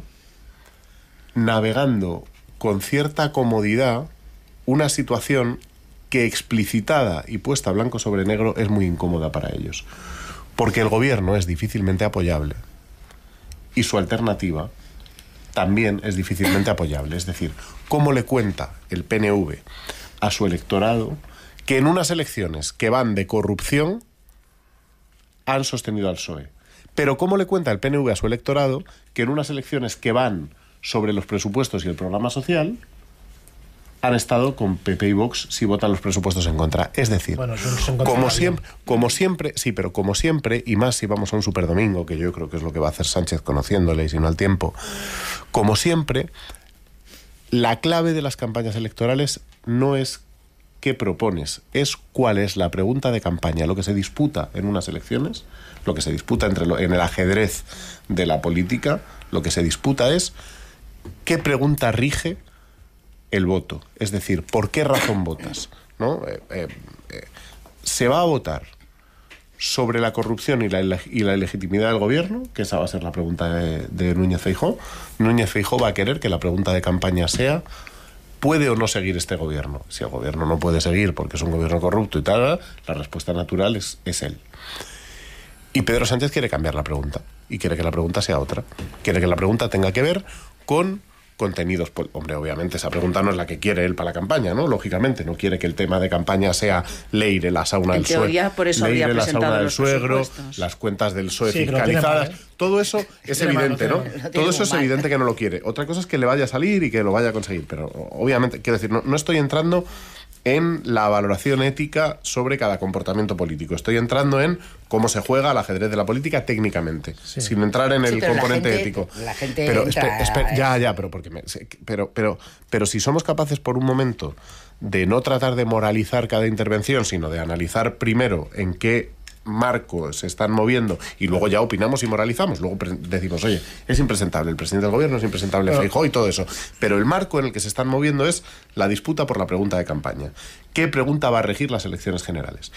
navegando con cierta comodidad una situación que, explicitada y puesta blanco sobre negro, es muy incómoda para ellos. Porque el gobierno es difícilmente apoyable y su alternativa también es difícilmente apoyable. Es decir, ¿cómo le cuenta el P N V a su electorado que en unas elecciones que van de corrupción han sostenido al P S O E. Pero ¿cómo le cuenta el P N V a su electorado que en unas elecciones que van sobre los presupuestos y el programa social han estado con P P y Vox si votan los presupuestos en contra? Es decir, bueno, como siempre, como siempre, sí, pero como siempre, y más si vamos a un superdomingo, que yo creo que es lo que va a hacer Sánchez conociéndole y si no al tiempo, como siempre, la clave de las campañas electorales no es qué propones, es cuál es la pregunta de campaña. Lo que se disputa en unas elecciones, lo que se disputa entre lo, en el ajedrez de la política, lo que se disputa es qué pregunta rige el voto. Es decir, ¿por qué razón votas? ¿No? Eh, eh, eh, ¿Se va a votar sobre la corrupción y la, y la ilegitimidad del gobierno? Que esa va a ser la pregunta de, de Núñez Feijóo. Núñez Feijóo va a querer que la pregunta de campaña sea: ¿puede o no seguir este gobierno? Si el gobierno no puede seguir porque es un gobierno corrupto y tal, la respuesta natural es, es él. Y Pedro Sánchez quiere cambiar la pregunta y quiere que la pregunta sea otra. Quiere que la pregunta tenga que ver con contenidos. Hombre, obviamente esa pregunta no es la que quiere él para la campaña, ¿no? Lógicamente, no quiere que el tema de campaña sea Leire, la sauna del suegro. En teoría, por eso habría presentado los presupuestos. Las cuentas del P S O E sí, fiscalizadas. Mal, ¿eh? Todo eso es evidente, mal, ¿no? Lo Todo eso es mal. evidente que no lo quiere. Otra cosa es que le vaya a salir y que lo vaya a conseguir. Pero obviamente, quiero decir, no, no estoy entrando en la valoración ética sobre cada comportamiento político. Estoy entrando en cómo se juega al ajedrez de la política técnicamente, sí. sin entrar en sí, el componente la gente, ético. La gente pero entra esper, esper, ya, ya, pero porque me, pero, pero, pero si somos capaces por un momento de no tratar de moralizar cada intervención, sino de analizar primero en qué marco se están moviendo y luego ya opinamos y moralizamos, luego decimos, oye, es impresentable el presidente del gobierno, es impresentable Feijóo y todo eso, pero el marco en el que se están moviendo es la disputa por la pregunta de campaña. ¿Qué pregunta va a regir las elecciones generales?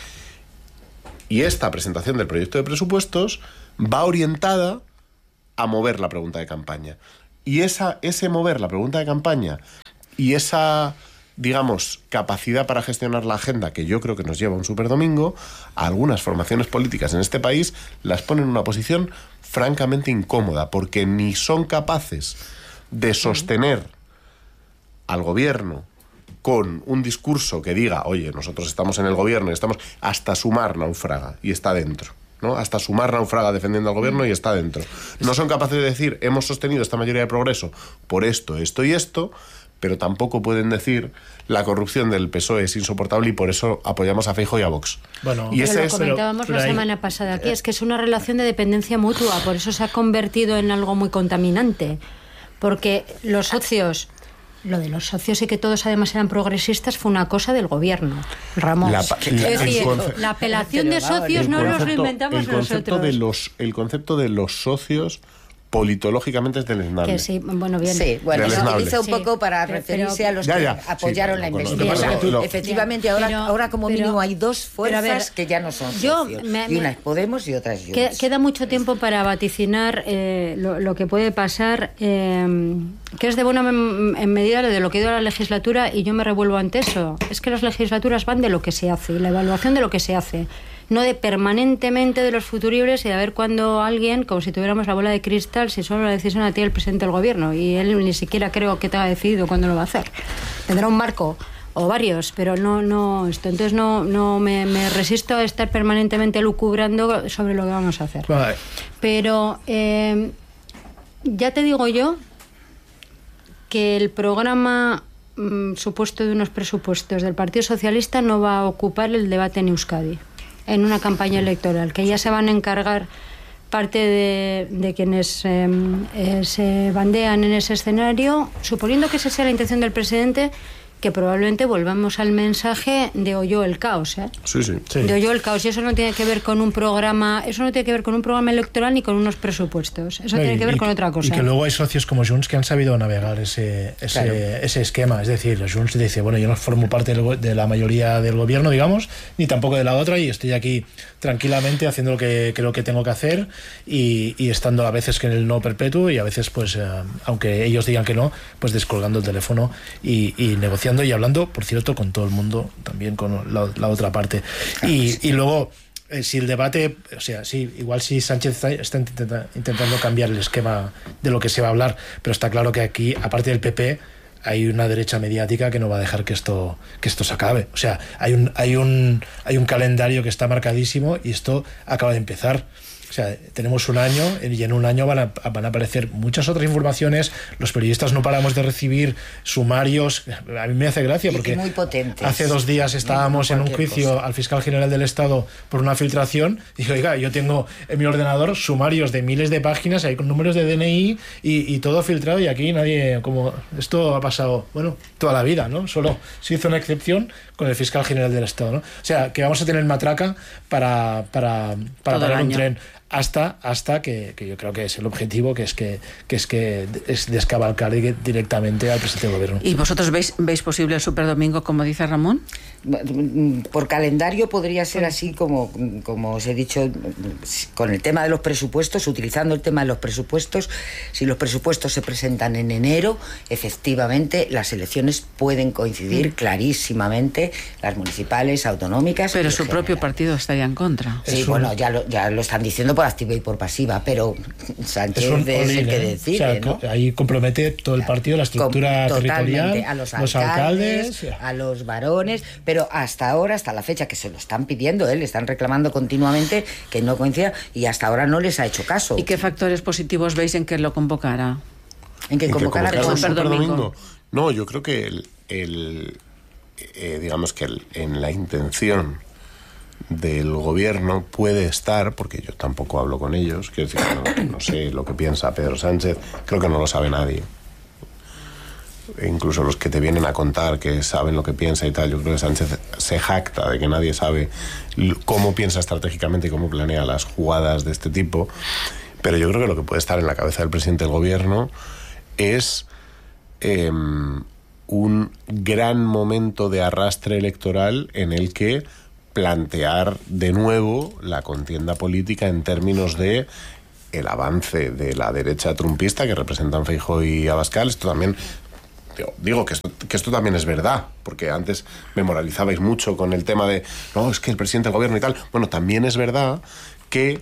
Y esta presentación del proyecto de presupuestos va orientada a mover la pregunta de campaña. Y esa, ese mover la pregunta de campaña y esa, digamos, capacidad para gestionar la agenda, que yo creo que nos lleva a un superdomingo, a algunas formaciones políticas en este país las ponen en una posición francamente incómoda, porque ni son capaces de sostener al gobierno con un discurso que diga, oye, nosotros estamos en el gobierno y estamos, hasta Sumar naufraga y está dentro, ¿no? Hasta Sumar naufraga defendiendo al gobierno y está dentro. No son capaces de decir, hemos sostenido esta mayoría de progreso por esto, esto y esto, pero tampoco pueden decir la corrupción del P S O E es insoportable y por eso apoyamos a Feijóo y a Vox. Bueno, y ese lo es, comentábamos pero, la pero semana ahí, pasada aquí, es que es una relación de dependencia mutua, por eso se ha convertido en algo muy contaminante, porque los socios, lo de los socios y que todos además eran progresistas fue una cosa del gobierno, Ramón. La, la, es decir, conce- la apelación de socios no nos lo inventamos el concepto nosotros. De los, el concepto de los socios politológicamente es deleznable. Que sí, bueno, bien. Sí, bueno, se utiliza un sí, poco para pero, referirse pero, a los ya, que ya, apoyaron sí, la pero, investigación. pero, pero, Efectivamente, ahora, pero, ahora como pero, mínimo hay dos fuerzas ver, que ya no son yo, socios. Me, y una es Podemos y otra es Junts. Que, queda mucho tiempo para vaticinar eh, lo, lo que puede pasar, eh, que es de buena en medida de lo que ha ido la legislatura, y yo me revuelvo ante eso. Es que las legislaturas van de lo que se hace, y la evaluación de lo que se hace, no de permanentemente de los futuribles y de a ver cuándo alguien, como si tuviéramos la bola de cristal, si solo la decisión la tiene el presidente del gobierno, y él ni siquiera creo que tenga decidido cuándo lo va a hacer. Tendrá un marco o varios, pero no no esto. Entonces no no me, me resisto a estar permanentemente lucubrando sobre lo que vamos a hacer. Vale. Pero eh, ya te digo yo que el programa mm, supuesto de unos presupuestos del Partido Socialista no va a ocupar el debate en Euskadi en una campaña electoral, que ya se van a encargar parte de, de quienes eh, eh, se bandean en ese escenario, suponiendo que esa sea la intención del presidente, que probablemente volvamos al mensaje de oyó el caos, ¿eh? Sí, sí, sí. De oyó el caos, y eso no tiene que ver con un programa, eso no tiene que ver con un programa electoral ni con unos presupuestos, eso no, tiene y, que ver con que, otra cosa. Y que luego hay socios como Junts que han sabido navegar ese ese, claro. ese esquema, es decir, Junts dice, bueno, yo no formo parte del, de la mayoría del gobierno, digamos, ni tampoco de la otra, y estoy aquí tranquilamente haciendo lo que creo que tengo que hacer, y, y estando a veces en el no perpetuo y a veces, pues, eh, aunque ellos digan que no, pues descolgando el teléfono y, y negociando y hablando, por cierto, con todo el mundo, también con la, la otra parte. Y, y luego, eh, si el debate, o sea, sí, igual si Sánchez está, está intenta, intentando cambiar el esquema de lo que se va a hablar, pero está claro que aquí, aparte del P P, hay una derecha mediática que no va a dejar que esto que esto se acabe. O sea, hay un hay un hay un calendario que está marcadísimo y esto acaba de empezar. O sea, tenemos un año y en un año van a, van a aparecer muchas otras informaciones. Los periodistas no paramos de recibir sumarios. A mí me hace gracia porque y muy potentes. Hace dos días estábamos no, no en un juicio cosa. al fiscal general del Estado por una filtración y digo, oiga, yo tengo en mi ordenador sumarios de miles de páginas ahí con números de D N I y, y todo filtrado, y aquí nadie, como esto ha pasado, bueno, toda la vida, ¿no? Solo se hizo una excepción con el fiscal general del Estado, ¿no? O sea, que vamos a tener matraca para, para, para parar un tren. Hasta, hasta que, que yo creo que es el objetivo, que es que, que es que es descabalcar directamente al presidente del gobierno. ¿Y vosotros veis, veis posible el superdomingo, como dice Ramón? Por calendario podría ser así como, como os he dicho, con el tema de los presupuestos, utilizando el tema de los presupuestos. Si los presupuestos se presentan en enero, efectivamente las elecciones pueden coincidir sí. clarísimamente, las municipales, autonómicas. Pero su propio partido estaría en contra. Sí, un... bueno, ya lo, ya lo están diciendo por activa y por pasiva, pero Sánchez es, un es el que decide, o sea, ¿no? Ahí compromete todo el partido, la estructura Com- territorial, a los, los alcaldes, alcaldes, a los varones, pero hasta ahora, hasta la fecha que se lo están pidiendo, ¿eh? le están reclamando continuamente que no coincida, y hasta ahora no les ha hecho caso. ¿Y qué factores positivos veis en que lo convocara? En que convocara el superdomingo. No, yo creo que el, el eh, digamos que el, en la intención del gobierno puede estar, porque yo tampoco hablo con ellos, quiero decir, no, no sé lo que piensa Pedro Sánchez, creo que no lo sabe nadie. E incluso los que te vienen a contar que saben lo que piensa y tal, yo creo que Sánchez se jacta de que nadie sabe cómo piensa estratégicamente y cómo planea las jugadas de este tipo, pero yo creo que lo que puede estar en la cabeza del presidente del gobierno es eh, un gran momento de arrastre electoral en el que plantear de nuevo la contienda política en términos de el avance de la derecha trumpista que representan Feijóo y Abascal. Esto también, digo, digo que, esto, que esto también es verdad, porque antes me moralizabais mucho con el tema de no, es que el presidente del gobierno y tal. Bueno, también es verdad que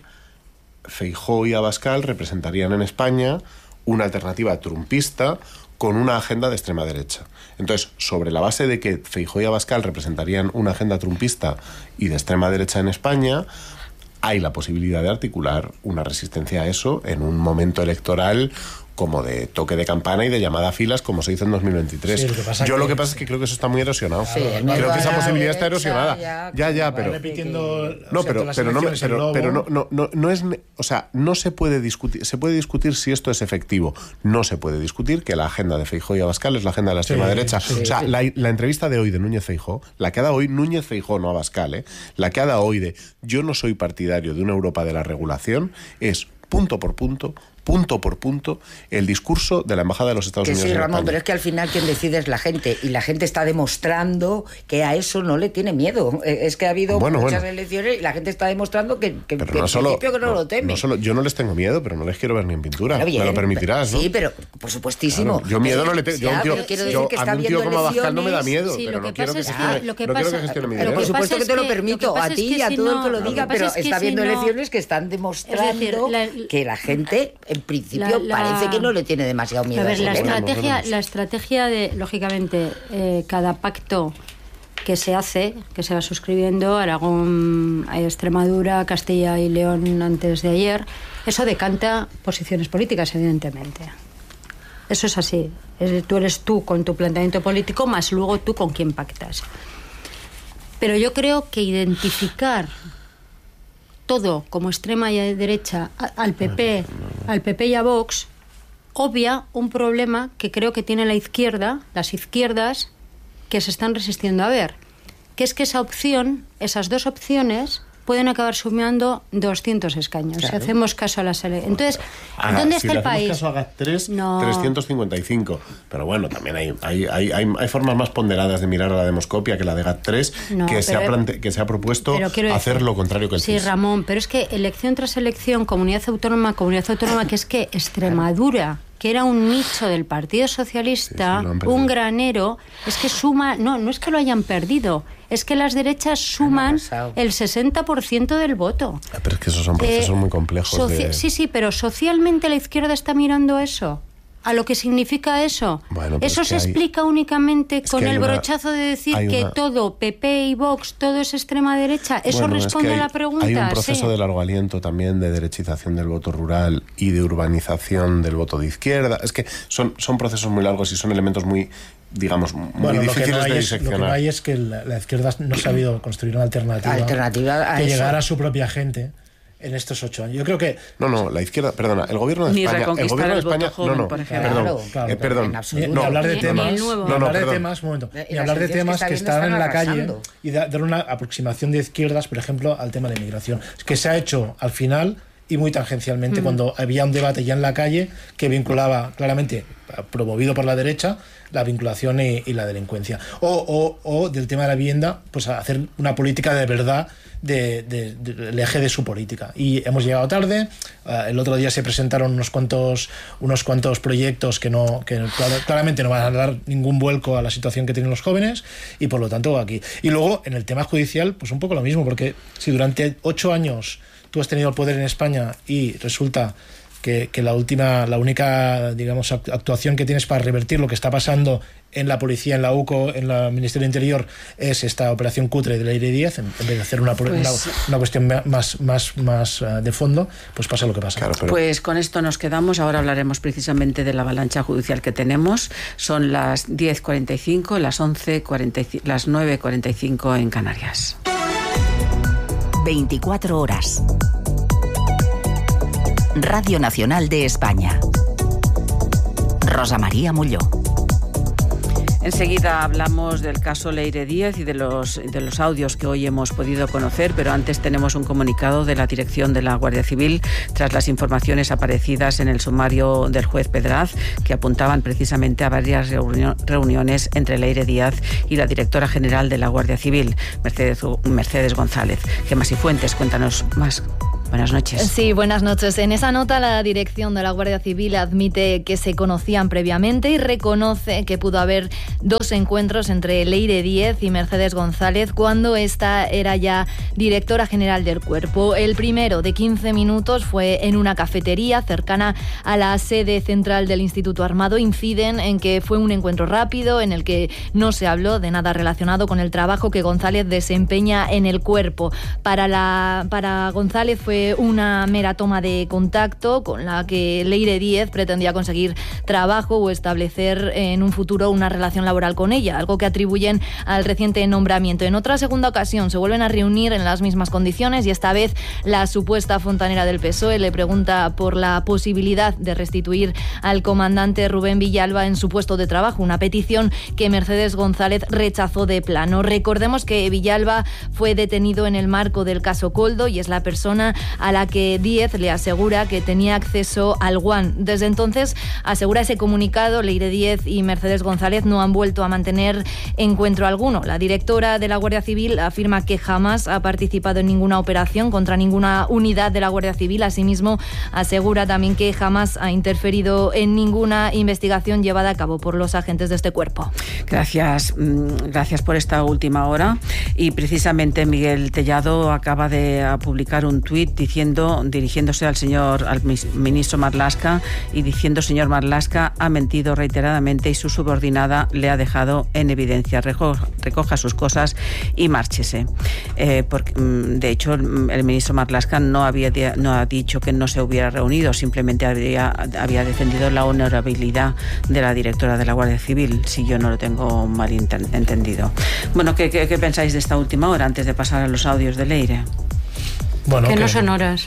Feijóo y Abascal representarían en España una alternativa trumpista con una agenda de extrema derecha. Entonces, sobre la base de que Feijóo y Abascal representarían una agenda trumpista y de extrema derecha en España, hay la posibilidad de articular una resistencia a eso en un momento electoral como de toque de campana y de llamada a filas, como se hizo en dos mil veintitrés. Sí, lo que pasa Yo que... lo que pasa es que creo que eso está muy erosionado. Sí, creo que esa posibilidad está erosionada. Ya, ya, ya pero... repitiendo... No, pero, pero, no, pero, pero no, no, no, no es... O sea, no se puede discutir... Se puede discutir si esto es efectivo. No se puede discutir que la agenda de Feijóo y Abascal es la agenda de la extrema sí, derecha. Sí, o sea, sí. la, la entrevista de hoy de Núñez Feijóo, la que ha dado hoy Núñez Feijóo, no Abascal, ¿eh? La que ha dado hoy de yo no soy partidario de una Europa de la regulación, es punto por punto... punto por punto el discurso de la Embajada de los Estados que Unidos. Sí, en Ramón, España. Pero es que al final quien decide es la gente, y la gente está demostrando que a eso no le tiene miedo. Es que ha habido bueno, muchas bueno. elecciones y la gente está demostrando que, que, pero que no en solo, principio que no, no lo teme. No solo, yo no les tengo miedo, pero no les quiero ver ni en pintura. Claro, bien, me lo permitirás, ¿no? Sí, pero por supuestísimo. Claro, yo miedo no le tengo. Yo, ya, tío, pero quiero yo, decir que está a mí un tío como Abascal no me da miedo, sí, pero no quiero que, es gestione, que, lo que no pasa, quiero que gestione mi pero por dinero. supuesto que te lo permito a ti y a todo el que lo diga, pero está habiendo elecciones que están demostrando que la gente, en principio, parece que no le tiene demasiado miedo. A ver, a la tema. estrategia, la estrategia de, lógicamente, eh, cada pacto que se hace, que se va suscribiendo, Aragón, Extremadura, Castilla y León antes de ayer, eso decanta posiciones políticas, evidentemente. Eso es así. Es, tú eres tú con tu planteamiento político, más luego tú con quién pactas. Pero yo creo que identificar todo como extrema y derecha al P P, al P P y a Vox, obvia un problema que creo que tiene la izquierda, las izquierdas, que se están resistiendo a ver, que es que esa opción, esas dos opciones, pueden acabar sumando doscientos escaños, claro. Si hacemos caso a las elecciones. Entonces, Ahora, ¿dónde si está le el país? Caso a GAT tres, no. trescientos cincuenta y cinco. Pero bueno, también hay, hay, hay, hay, hay formas más ponderadas de mirar a la demoscopia que la de GAT tres, no, que, pero, se ha plante, que se ha propuesto decir, hacer lo contrario que el Sí, P I S. Ramón, pero es que elección tras elección, comunidad autónoma, comunidad autónoma, que es que Extremadura, que era un nicho del Partido Socialista, sí, sí, un granero, es que suma, no, no es que lo hayan perdido, es que las derechas suman el sesenta por ciento del voto. Pero es que esos son procesos eh, muy complejos. Soci- de... Sí, sí, pero socialmente la izquierda está mirando eso. a lo que significa eso. Bueno, eso es se hay, explica únicamente con el una, brochazo de decir que una, todo P P y Vox, todo es extrema derecha. ¿Eso bueno, responde es que hay, a la pregunta? Hay un proceso sí. de largo aliento también de derechización del voto rural y de urbanización del voto de izquierda. Es que son, son procesos muy largos y son elementos muy, digamos, muy bueno, difíciles lo que no de es, diseccionar. Lo que no hay es que la, la izquierda no ha sabido construir una alternativa, alternativa a que eso. llegara a su propia gente en estos ocho años. Yo creo que... No, no, la izquierda, perdona, el gobierno de Ni España... El gobierno de España... joven, no, no, por perdón, claro, claro, eh, perdón. Ni, ni hablar de Ni- temas, ni el nuevo. ni No, no, hablar de perdón. temas, un momento, Y ni las hablar de elecciones temas que que está viendo están en la están calle arrasando. y da- dar una aproximación de izquierdas, por ejemplo, al tema de inmigración, que se ha hecho al final y muy tangencialmente, Mm. cuando había un debate ya en la calle que vinculaba claramente, promovido por la derecha, la vinculación y, y la delincuencia. O, o, o del tema de la vivienda, pues a hacer una política de verdad de, de, de, del eje de su política. Y hemos llegado tarde. Uh, el otro día se presentaron unos cuantos unos cuantos proyectos que no que clar- claramente no van a dar ningún vuelco a la situación que tienen los jóvenes, y por lo tanto aquí. Y luego en el tema judicial, pues un poco lo mismo, porque si durante ocho años tú has tenido el poder en España y resulta que, que la última, la única, digamos, actuación que tienes para revertir lo que está pasando en la policía, en la U C O, en el Ministerio del Interior, es esta operación cutre de Leire Díaz, en, en vez de hacer una, Pues, una, una cuestión más, más, más uh, de fondo, pues pasa lo que pasa. Claro, pero... Pues con esto nos quedamos. Ahora hablaremos precisamente de la avalancha judicial que tenemos. Son las diez cuarenta y cinco, las once cuarenta y cinco, las nueve cuarenta y cinco en Canarias. veinticuatro horas. Radio Nacional de España. Rosa María Molló. Enseguida hablamos del caso Leire Díaz y de los, de los audios que hoy hemos podido conocer, pero antes tenemos un comunicado de la dirección de la Guardia Civil tras las informaciones aparecidas en el sumario del juez Pedraz, que apuntaban precisamente a varias reunio- reuniones entre Leire Díaz y la directora general de la Guardia Civil, Mercedes, Mercedes González. Gemma Cifuentes, cuéntanos más. Buenas noches. Sí, buenas noches. En esa nota, la dirección de la Guardia Civil admite que se conocían previamente y reconoce que pudo haber dos encuentros entre Leire Díaz y Mercedes González cuando esta era ya directora general del cuerpo. El primero, de quince minutos, fue en una cafetería cercana a la sede central del Instituto Armado. Inciden en que fue un encuentro rápido en el que no se habló de nada relacionado con el trabajo que González desempeña en el cuerpo. Para, la, para González fue una mera toma de contacto con la que Leire Díaz pretendía conseguir trabajo o establecer en un futuro una relación laboral con ella, algo que atribuyen al reciente nombramiento. En otra segunda ocasión se vuelven a reunir en las mismas condiciones y esta vez la supuesta fontanera del P S O E le pregunta por la posibilidad de restituir al comandante Rubén Villalba en su puesto de trabajo, una petición que Mercedes González rechazó de plano. Recordemos que Villalba fue detenido en el marco del caso Koldo y es la persona a la que Díaz le asegura que tenía acceso al One. Desde entonces, asegura ese comunicado, Leire Díaz y Mercedes González no han vuelto a mantener encuentro alguno. La directora de la Guardia Civil afirma que jamás ha participado en ninguna operación contra ninguna unidad de la Guardia Civil. Asimismo, asegura también que jamás ha interferido en ninguna investigación llevada a cabo por los agentes de este cuerpo. Gracias, gracias por esta última hora. Y precisamente Miguel Tellado acaba de publicar un tuit diciendo, dirigiéndose al señor, al ministro Marlaska y diciendo: señor Marlaska ha mentido reiteradamente y su subordinada le ha dejado en evidencia. Recoja, recoja sus cosas y márchese. Eh, porque, de hecho, el ministro Marlaska no había no ha dicho que no se hubiera reunido, simplemente había, había defendido la honorabilidad de la directora de la Guardia Civil, si yo no lo tengo mal entendido. Bueno, ¿qué, qué, qué pensáis de esta última hora antes de pasar a los audios de Leire? Bueno, que, que no son horas.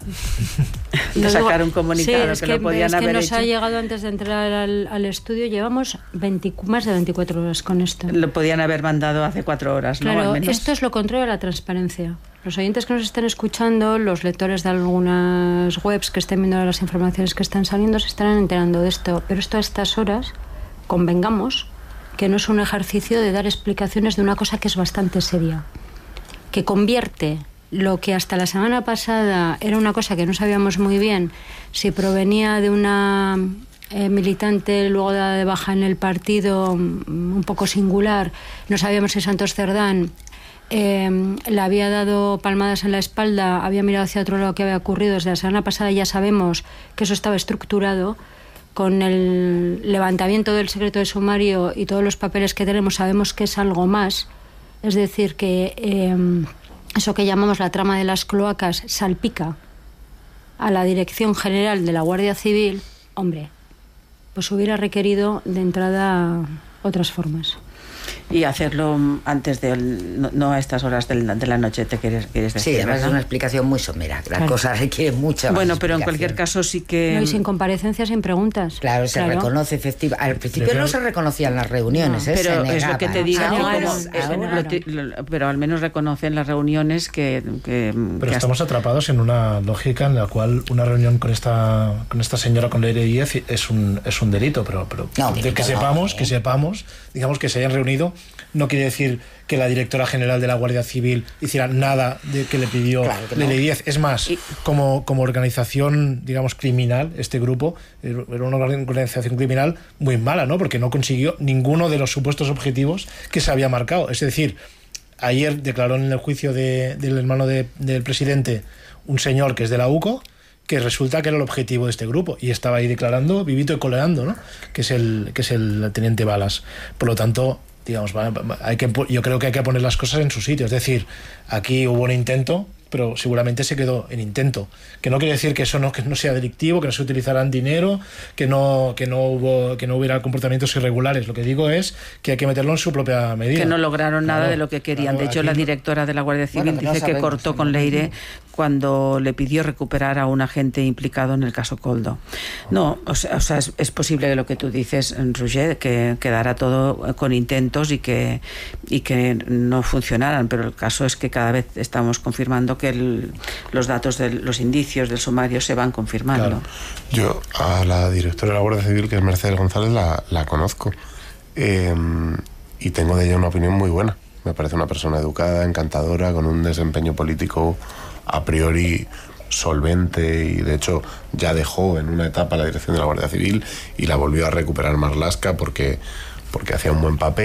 De sacar un comunicado, sí, es que, que lo podían es que haber nos hecho. ha llegado antes de entrar al, al estudio. Llevamos veinte, más de veinticuatro horas con esto. Lo podían haber mandado hace cuatro horas, ¿no? Claro, Al menos. esto es lo contrario a la transparencia. Los oyentes que nos estén escuchando, los lectores de algunas webs que estén viendo las informaciones que están saliendo, se estarán enterando de esto. Pero esto a estas horas, convengamos que no es un ejercicio de dar explicaciones de una cosa que es bastante seria, que convierte lo que hasta la semana pasada era una cosa que no sabíamos muy bien si provenía de una eh, militante luego dada de baja en el partido, un poco singular. No sabíamos si Santos Cerdán eh, le había dado palmadas en la espalda, había mirado hacia otro lado que había ocurrido. Desde la semana pasada ya sabemos que eso estaba estructurado. con el levantamiento del secreto de sumario y todos los papeles que tenemos sabemos que es algo más, es decir, que eh, eso que llamamos la trama de las cloacas salpica a la Dirección General de la Guardia Civil, hombre, pues hubiera requerido de entrada otras formas. Y hacerlo antes de, no, no a estas horas de la, de la noche, te quieres, quieres decir. Sí, además ¿verdad? Es una explicación muy somera. La claro. cosa requiere mucha más Bueno, pero en explicación. cualquier caso sí que... No, y sin comparecencias, sin preguntas. Claro, se claro. reconoce efectivamente. Al principio no se reconocían las reuniones, no, ¿eh? pero se es lo que te digo, negaban. como, Ahora, es, lo, lo, pero al menos reconocen las reuniones que... que pero que estamos hasta... atrapados en una lógica en la cual una reunión con esta con esta señora, con Leire Díez, es un, es un delito, pero, pero no, de que no, sepamos, no, que sepamos, digamos que se hayan reunido, no quiere decir que la directora general de la Guardia Civil hiciera nada de que le pidió claro que Leire no. Díez. Es más, y... como, como organización, digamos, criminal, este grupo era una organización criminal muy mala, ¿no? Porque no consiguió ninguno de los supuestos objetivos que se había marcado. Es decir, ayer declaró en el juicio de, del hermano de, del presidente un señor que es de la U C O, que resulta que era el objetivo de este grupo, y estaba ahí declarando vivito y coleando, ¿no? Que es el, que es el teniente Balas. Por lo tanto, digamos, hay que, yo creo que hay que poner las cosas en su sitio. Es decir, aquí hubo un intento, pero seguramente se quedó en intento. Que no quiere decir que eso no, que no sea delictivo, que no se utilizaran dinero, que no, que no hubo, que no hubiera comportamientos irregulares. Lo que digo es que hay que meterlo en su propia medida. Que no lograron claro, nada de lo que querían. Claro, de hecho, la directora de la Guardia Civil bueno, dice no que cortó con Leire cuando le pidió recuperar a un agente implicado en el caso Koldo. No, o sea, o sea es, es posible lo que tú dices, Roger, que quedara todo con intentos y que, y que no funcionaran, pero el caso es que cada vez estamos confirmando que el, los datos, de los indicios del sumario se van confirmando. Claro. Yo a la directora de la Guardia Civil, que es Mercedes González, la, la conozco eh, y tengo de ella una opinión muy buena. Me parece una persona educada, encantadora, con un desempeño político a priori solvente, y de hecho ya dejó en una etapa la dirección de la Guardia Civil y la volvió a recuperar Marlaska porque, porque hacía un buen papel.